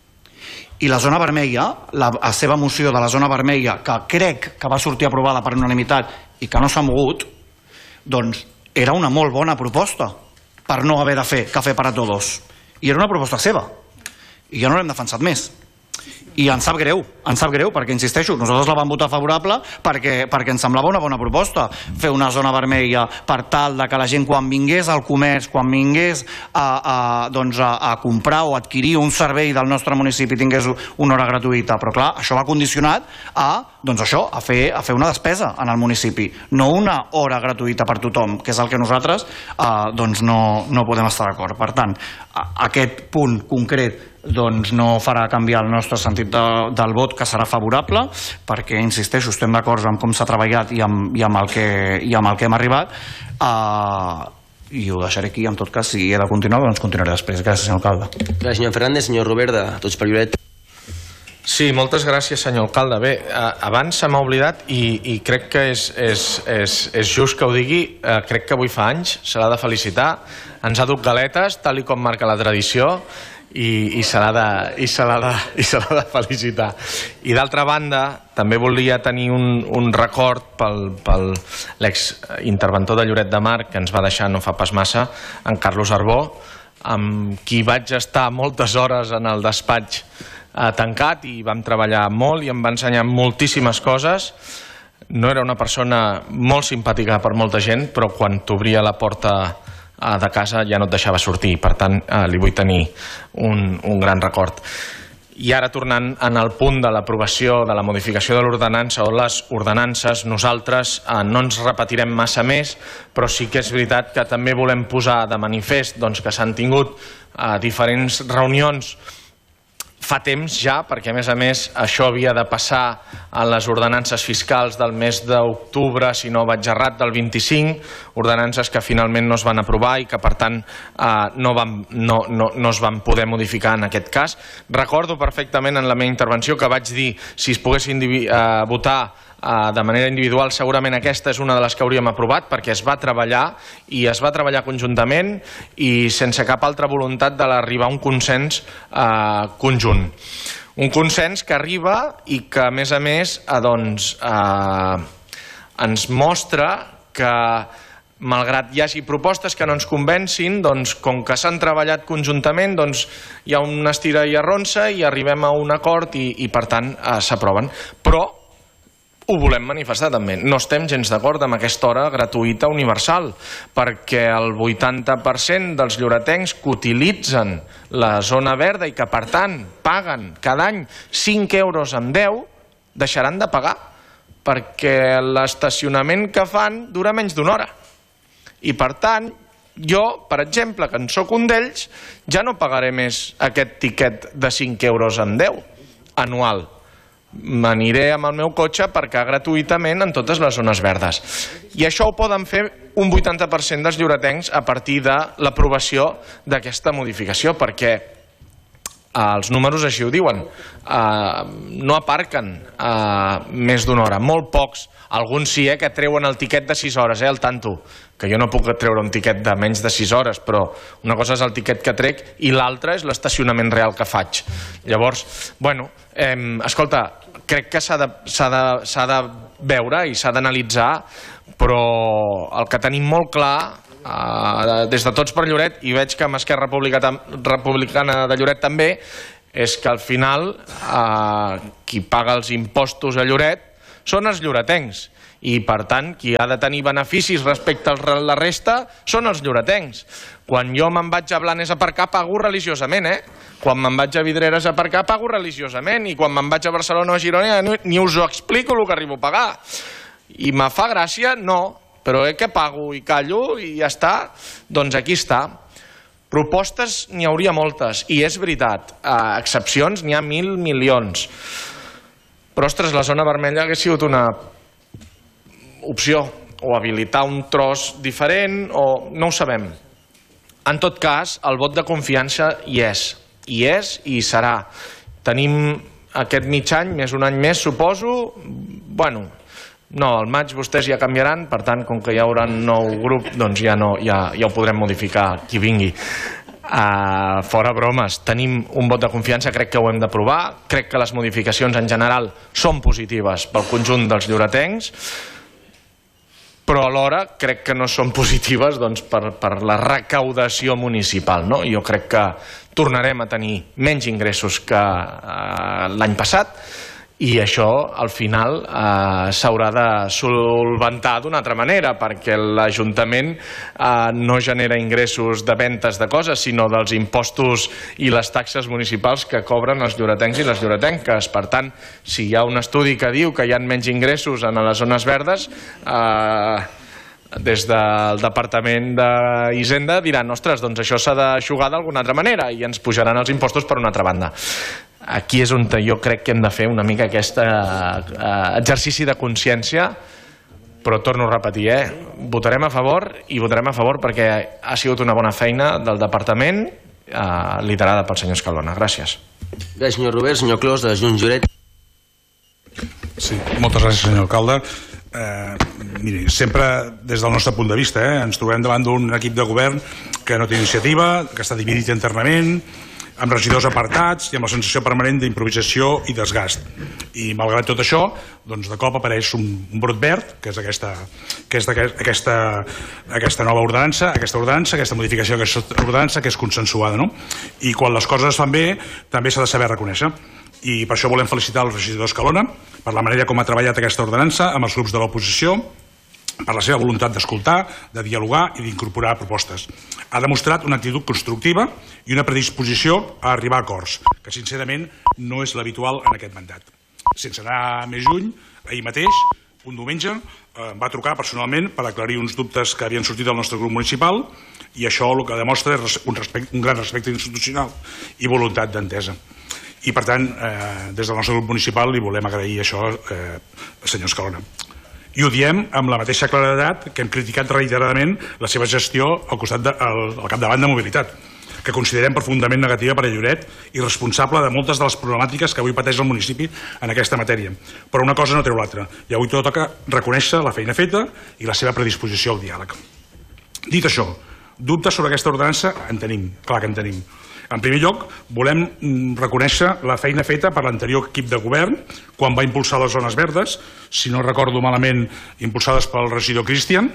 i la zona vermella, la, la seva moció de la zona vermella que crec que va sortir aprovada per unanimitat i que no s'ha mogut, doncs era una molt bona proposta per no haver de fer cafè per a tots i era una proposta seva i ja no l'hem defensat més. I ens sap greu, ens sap greu, perquè insisteixo, nosaltres la vam votar favorable perquè, perquè ens semblava una bona proposta fer una zona vermella per tal de que la gent quan vingués al comerç, quan vingués a, a, doncs a, a comprar o adquirir un servei del nostre municipi tingués una hora gratuïta, però clar, això va condicionat a, doncs això, a fer, a fer una despesa en el municipi, no una hora gratuïta per tothom, que és el que nosaltres eh, doncs no, no podem estar d'acord. Per tant, aquest punt concret doncs no farà canviar el nostre sentit de, del vot, que serà favorable, perquè, insisteixo, estem d'acord amb com s'ha treballat i amb, i, amb el que, i amb el que hem arribat, uh, i ho deixaré aquí. En tot cas, si he de continuar, doncs continuaré després. Gràcies, senyor alcalde. Gràcies, senyor Fernández. Senyor Robert, de Tots per Lloret. Sí, moltes gràcies, senyor alcalde. Bé, abans se m'ha oblidat i, i crec que és, és, és, és just que ho digui, eh, crec que avui fa anys, se l'ha de felicitar, ens ha dut galetes, tal i com marca la tradició, i, i se l'ha de, i se l'ha de, i se l'ha de felicitar. I d'altra banda, també volia tenir un, un record pel, pel l'exinterventor de Lloret de Mar, que ens va deixar no fa pas massa, en Carlos Arbó, amb qui vaig estar moltes hores en el despatx eh, tancat i vam treballar molt i em va ensenyar moltíssimes coses. No era una persona molt simpàtica per molta gent, però quan t'obria la porta de casa ja no et deixava sortir, per tant eh, li vull tenir un, un gran record. I ara tornant en el punt de l'aprovació de la modificació de l'ordenança o les ordenances, nosaltres eh, no ens repetirem massa més, però sí que és veritat que també volem posar de manifest doncs, que s'han tingut eh, diferents reunions fa temps ja, perquè a més a més això havia de passar a les ordenances fiscals del mes d'octubre, si no vaig errat, del vint-i-cinc, ordenances que finalment no es van aprovar i que per tant eh, no, van, no, no, no es van poder modificar en aquest cas. Recordo perfectament en la meva intervenció que vaig dir si es poguessin eh, votar Uh, de manera individual, segurament aquesta és una de les que hauríem aprovat perquè es va treballar i es va treballar conjuntament i sense cap altra voluntat d'arribar a un consens uh, conjunt. Un consens que arriba i que a més a més uh, doncs, uh, ens mostra que malgrat hi hagi propostes que no ens convencin, doncs, com que s'han treballat conjuntament, doncs, hi ha una estira i arronsa i arribem a un acord i, i per tant uh, s'aproven. Però ho volem manifestar també. No estem gens d'acord amb aquesta hora gratuïta universal, perquè el vuitanta per cent dels lloretencs que utilitzen la zona verda i que per tant paguen cada any cinc euros amb deu, deixaran de pagar, perquè l'estacionament que fan dura menys d'una hora. I per tant, jo, per exemple, que en soc un d'ells, ja no pagaré més aquest tiquet de cinc euros amb deu anual. M'aniré amb el meu cotxe a aparcar gratuïtament en totes les zones verdes. I això ho poden fer un vuitanta per cent dels lloretencs a partir de l'aprovació d'aquesta modificació, perquè els números així ho diuen, no aparquen més d'una hora, molt pocs, alguns sí, que treuen el tiquet de sis hores, el tanto, que jo no puc treure un tiquet de menys de sis hores, però una cosa és el tiquet que trec i l'altra és l'estacionament real que faig. Llavors, bueno, escolta, crec que s'ha de veure i s'ha d'analitzar, però el que tenim molt clar des de Tots per Lloret, i veig que amb Esquerra Republicana de Lloret també, és que al final qui paga els impostos a Lloret són els lloretencs i per tant qui ha de tenir beneficis respecte a la resta són els lloretencs. Quan jo me'n vaig a Blanes a aparcar pago religiosament, eh? Quan me'n vaig a Vidreres a aparcar pago religiosament i quan me'n vaig a Barcelona o a Girona ni us ho explico el que arribo a pagar. I me fa gràcia? No. Però eh, que pago i callo i ja està, doncs aquí està. Propostes n'hi hauria moltes, i és veritat, excepcions n'hi ha mil milions. Però, ostres, la zona vermella hauria sigut una opció, o habilitar un tros diferent, o no ho sabem. En tot cas, el vot de confiança hi és, hi és i hi serà. Tenim aquest mig any, més un any més, suposo, bueno... No, al maig vostès ja canviaran, per tant, com que hi haurà un nou grup, doncs ja ho podrem modificar qui vingui. Fora bromes, tenim un vot de confiança, crec que ho hem d'aprovar, crec que les modificacions en general són positives pel conjunt dels lloretencs, però alhora crec que no són positives per la recaudació municipal. Jo crec que tornarem a tenir menys ingressos que l'any passat, i això al final s'haurà de solventar d'una altra manera, perquè l'Ajuntament no genera ingressos de ventes de coses, sinó dels impostos i les taxes municipals que cobren els lloretencs i les lloretenques. Per tant, si hi ha un estudi que diu que hi ha menys ingressos en les zones verdes, des del Departament d'Hisenda diran, ostres, doncs això s'ha d'aixugar d'alguna altra manera i ens pujaran els impostos per una altra banda. Aquí és on jo crec que hem de fer una mica aquest exercici de consciència, però torno a repetir, votarem a favor i votarem a favor perquè ha sigut una bona feina del Departament liderada pel senyor Escalona. Gràcies. Gràcies, senyor Robert. Senyor Clos, de Junts Lloret. Sí, moltes gràcies, senyor alcalde. Miri, sempre des del nostre punt de vista ens trobem davant d'un equip de govern que no té iniciativa, que està dividit internament, amb regidors apartats i amb la sensació permanent d'improvisació i desgast. I malgrat tot això, doncs de cop apareix un brot verd, que és aquesta, que és aquesta, aquesta nova ordenança, aquesta ordenança, aquesta modificació d'aquesta ordenança que és consensuada, no? I quan les coses es fan bé, també s'ha de saber reconèixer. I per això volem felicitar el regidor Escalona per la manera com ha treballat aquesta ordenança amb els grups de l'oposició, per la seva voluntat d'escoltar, de dialogar i d'incorporar propostes. Ha demostrat una actitud constructiva i una predisposició a arribar a acords, que sincerament no és l'habitual en aquest mandat. Sense anar més lluny, ahir mateix, un diumenge, em va trucar personalment per aclarir uns dubtes que havien sortit del nostre grup municipal i això el que demostra és un gran respecte institucional i voluntat d'entesa. I per tant, des del nostre grup municipal li volem agrair això al senyor Escalona. I ho diem amb la mateixa claredat que hem criticat reiteradament la seva gestió al costat al capdavant de mobilitat, que considerem profundament negativa per a Lloret i responsable de moltes de les problemàtiques que avui pateix el municipi en aquesta matèria. Però una cosa no treu l'altra, i avui tot toca reconèixer la feina feta i la seva predisposició al diàleg. Dit això, dubtes sobre aquesta ordenança en tenim, clar que en tenim. En primer lloc, volem reconèixer la feina feta per l'anterior equip de govern quan va impulsar les zones verdes, si no recordo malament, impulsades pel regidor Cristian,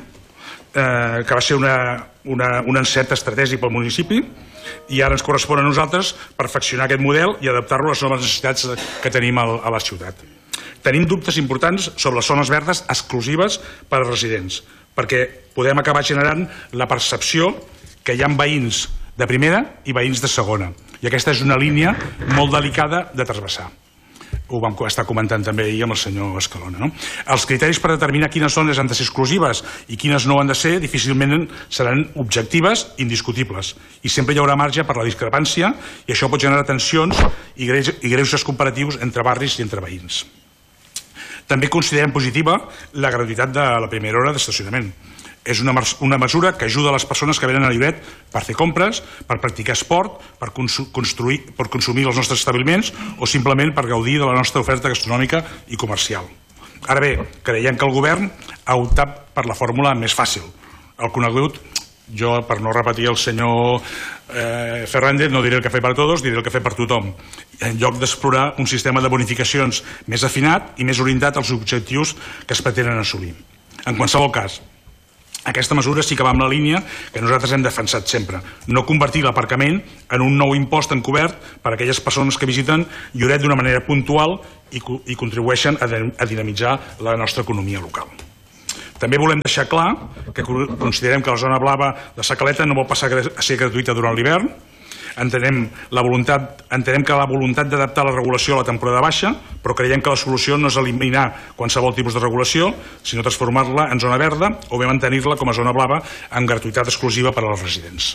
que va ser un encert estratègic pel municipi, i ara ens correspon a nosaltres perfeccionar aquest model i adaptar-lo a les noves necessitats que tenim a la ciutat. Tenim dubtes importants sobre les zones verdes exclusives per als residents, perquè podem acabar generant la percepció que hi ha veïns de primera i veïns de segona. I aquesta és una línia molt delicada de travessar. Ho vam estar comentant també ahir amb el senyor Escalona. Els criteris per determinar quines zones han de ser exclusives i quines no han de ser difícilment seran objectives i indiscutibles. I sempre hi haurà marge per la discrepància i això pot generar tensions i greuges comparatius entre barris i entre veïns. També considerem positiva la gratuïtat de la primera hora d'estacionament. És una, una mesura que ajuda a les persones que venen a Lloret per fer compres, per practicar esport, per, construir, per consumir els nostres establiments o simplement per gaudir de la nostra oferta gastronòmica i comercial. Ara bé, creiem que el govern ha optat per la fórmula més fàcil. El conegut, jo per no repetir el senyor eh, Fernández, no diré el que fer per a tots, diré el que fer per tothom. En lloc d'explorar un sistema de bonificacions més afinat i més orientat als objectius que es pretenen assolir. En qualsevol cas, aquesta mesura sí que va amb la línia que nosaltres hem defensat sempre. No convertir l'aparcament en un nou impost encobert per a aquelles persones que visiten Lloret d'una manera puntual i, i contribueixen a, a dinamitzar la nostra economia local. També volem deixar clar que considerem que la zona blava de Sa Caleta no vol passar a ser gratuïta durant l'hivern. Entenem, la voluntat, entenem que la voluntat d'adaptar la regulació a la temporada baixa, però creiem que la solució no és eliminar qualsevol tipus de regulació, sinó transformar-la en zona verda o bé mantenir-la com a zona blava amb gratuïtat exclusiva per als residents.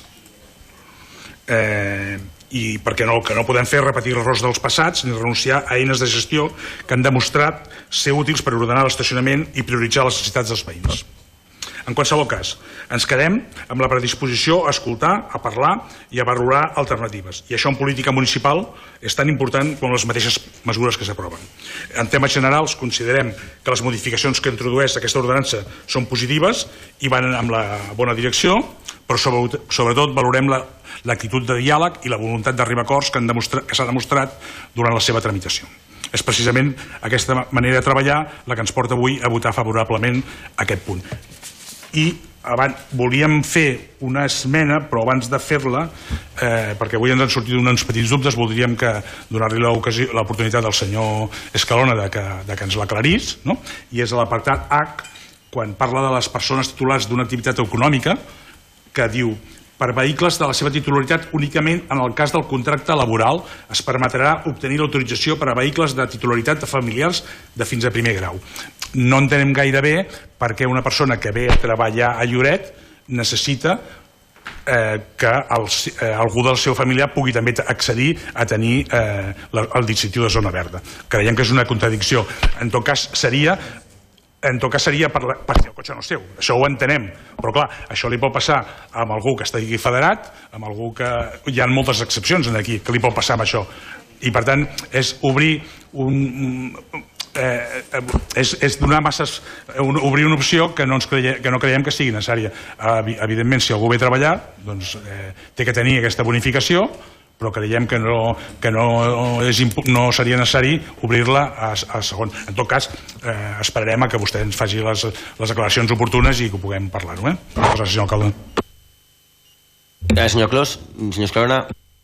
Eh, I perquè no, que no podem fer repetir els errors dels passats ni renunciar a eines de gestió que han demostrat ser útils per ordenar l'estacionament i prioritzar les necessitats dels veïns. En qualsevol cas, ens quedem amb la predisposició a escoltar, a parlar i a valorar alternatives. I això en política municipal és tan important com les mateixes mesures que s'aproven. En temes generals, considerem que les modificacions que introdueix aquesta ordenança són positives i van en la bona direcció, però sobretot valorem l'actitud de diàleg i la voluntat d'arribar a acords que s'ha demostrat durant la seva tramitació. És precisament aquesta manera de treballar la que ens porta avui a votar favorablement aquest punt. I abans, volíem fer una esmena, però abans de fer-la, eh, perquè avui ens han sortit uns petits dubtes, voldríem que donar-li l'oportunitat al senyor Escalona de que, de que ens l'aclarís, no? I és l'apartat H, quan parla de les persones titulars d'una activitat econòmica, que diu: per vehicles de la seva titularitat únicament en el cas del contracte laboral es permetrà obtenir l'autorització per a vehicles de titularitat de familiars de fins a primer grau. No entenem gaire bé perquè una persona que ve a treballar a Lloret necessita eh, que el, eh, algú del seu familiar pugui també accedir a tenir eh, el distintiu de zona verda. Creiem que és una contradicció. En tot cas seria en tot cas seria per, per si el cotxe no és seu, això ho entenem, però clar, això li pot passar amb algú que estigui federat, amb algú que... Hi ha moltes excepcions aquí que li pot passar amb això, i per tant és obrir un... Eh, és, és donar masses, un, obrir una opció que no, ens creiem, que no creiem que sigui necessària. Eh, evidentment, si algú ve a treballar, doncs eh, té que tenir aquesta bonificació, però creiem que no, que no, és, no seria necessari obrir-la a, a segon. En tot cas, eh, esperarem a que vostè ens faci les, les declaracions oportunes i que ho puguem parlar-ho. Eh? Moltes gràcies, senyor alcalde. Gràcies, senyor Clos. Senyor Escalona.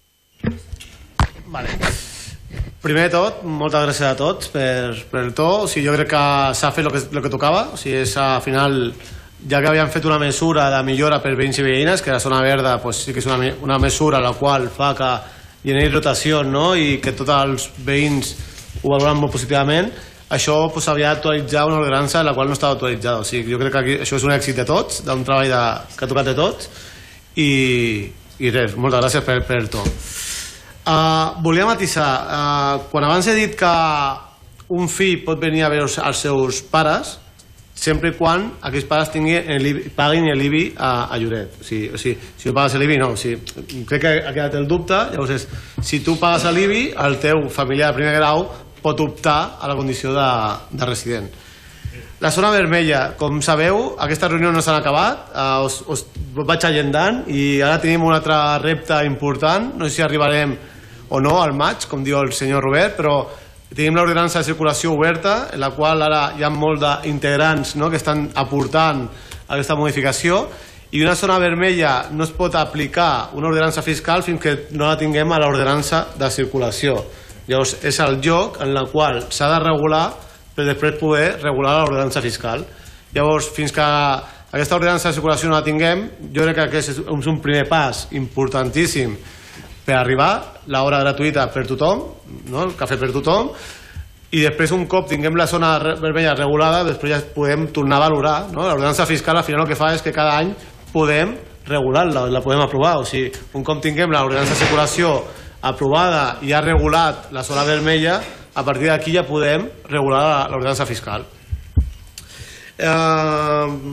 Vale. Primer de tot, moltes gràcies a tots per, per el to. O sigui, jo crec que s'ha fet el que, el que tocava. O sigui, és, al final, ja que havien fet una mesura de millora per veïns i veïnes, que la zona verda pues, sí que és una, una mesura la qual fa que hi hagi rotació, no? I que tots els veïns ho valoren molt positivament, això pues, havia d'actualitzar una ordenança en la qual no estava actualitzada. O sigui, jo crec que aquí, això és un èxit de tots, d'un treball de, que ha tocat de tots, i, i res, moltes gràcies per, per el to. Uh, volia matisar, uh, quan abans he dit que un fill pot venir a veure els seus pares, sempre i quan aquells pares tinguin, paguin l'I B I a, a Lloret. O sigui, o sigui, si no pagues l'I B I, no. O sigui, crec que ha quedat el dubte. Llavors, és, si tu pagues l'I B I, el teu familiar de primer grau pot optar a la condició de, de resident. La zona vermella, com sabeu, aquestes reunions no s'han acabat, uh, us, us vaig agendant i ara tenim un altre repte important. No sé si arribarem o no al maig, com diu el senyor Robert, però tenim l'ordenança de circulació oberta, en la qual ara hi ha molts d'integrants, no?, que estan aportant aquesta modificació, i una zona vermella no es pot aplicar una ordenança fiscal fins que no la tinguem a l'ordenança de circulació. Llavors, és el lloc en el qual s'ha de regular per després poder regular l'ordenança fiscal. Llavors, fins que aquesta ordenança de circulació no la tinguem, jo crec que aquest és un primer pas importantíssim per arribar, l'hora gratuïta per tothom, no? El cafè per tothom, i després un cop tinguem la zona vermella regulada, després ja podem tornar a valorar, no? L'ordenança fiscal al final el que fa és que cada any podem regular-la, la podem aprovar. O sigui, un cop tinguem l'ordenança de circulació aprovada i ha regulat la zona vermella, a partir d'aquí ja podem regular l'ordenança fiscal. Eh,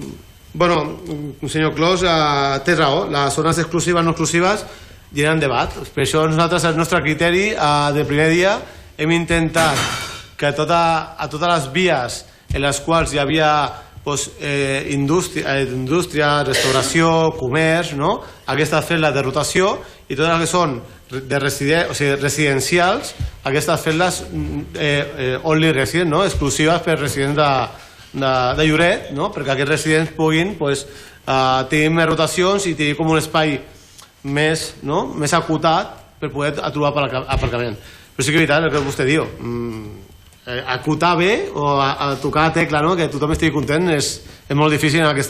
Bueno, senyor Clos, eh, té raó, les zones exclusives no exclusives generen debat. Per això nosaltres, el nostre criteri eh, de primer dia, hem intentat que tota, a totes les vies en les quals hi havia pues, eh, indústria, eh, indústria, restauració, comerç, no? Aquestes fer-les de rotació, i totes les que són de residen, o sigui, residencials, aquestes fer-les eh, eh, only resident, no? Exclusives per residents de, de, de Lloret, no? Perquè aquests residents puguin pues, eh, tenir més rotacions i tenir com un espai més, no? més acotat per poder trobar aparcament. Però sí que és veritat el que vostè diu. Mm, acotar bé o a, a tocar la tecla, no? Que tothom estigui content, és, és molt difícil en aquesta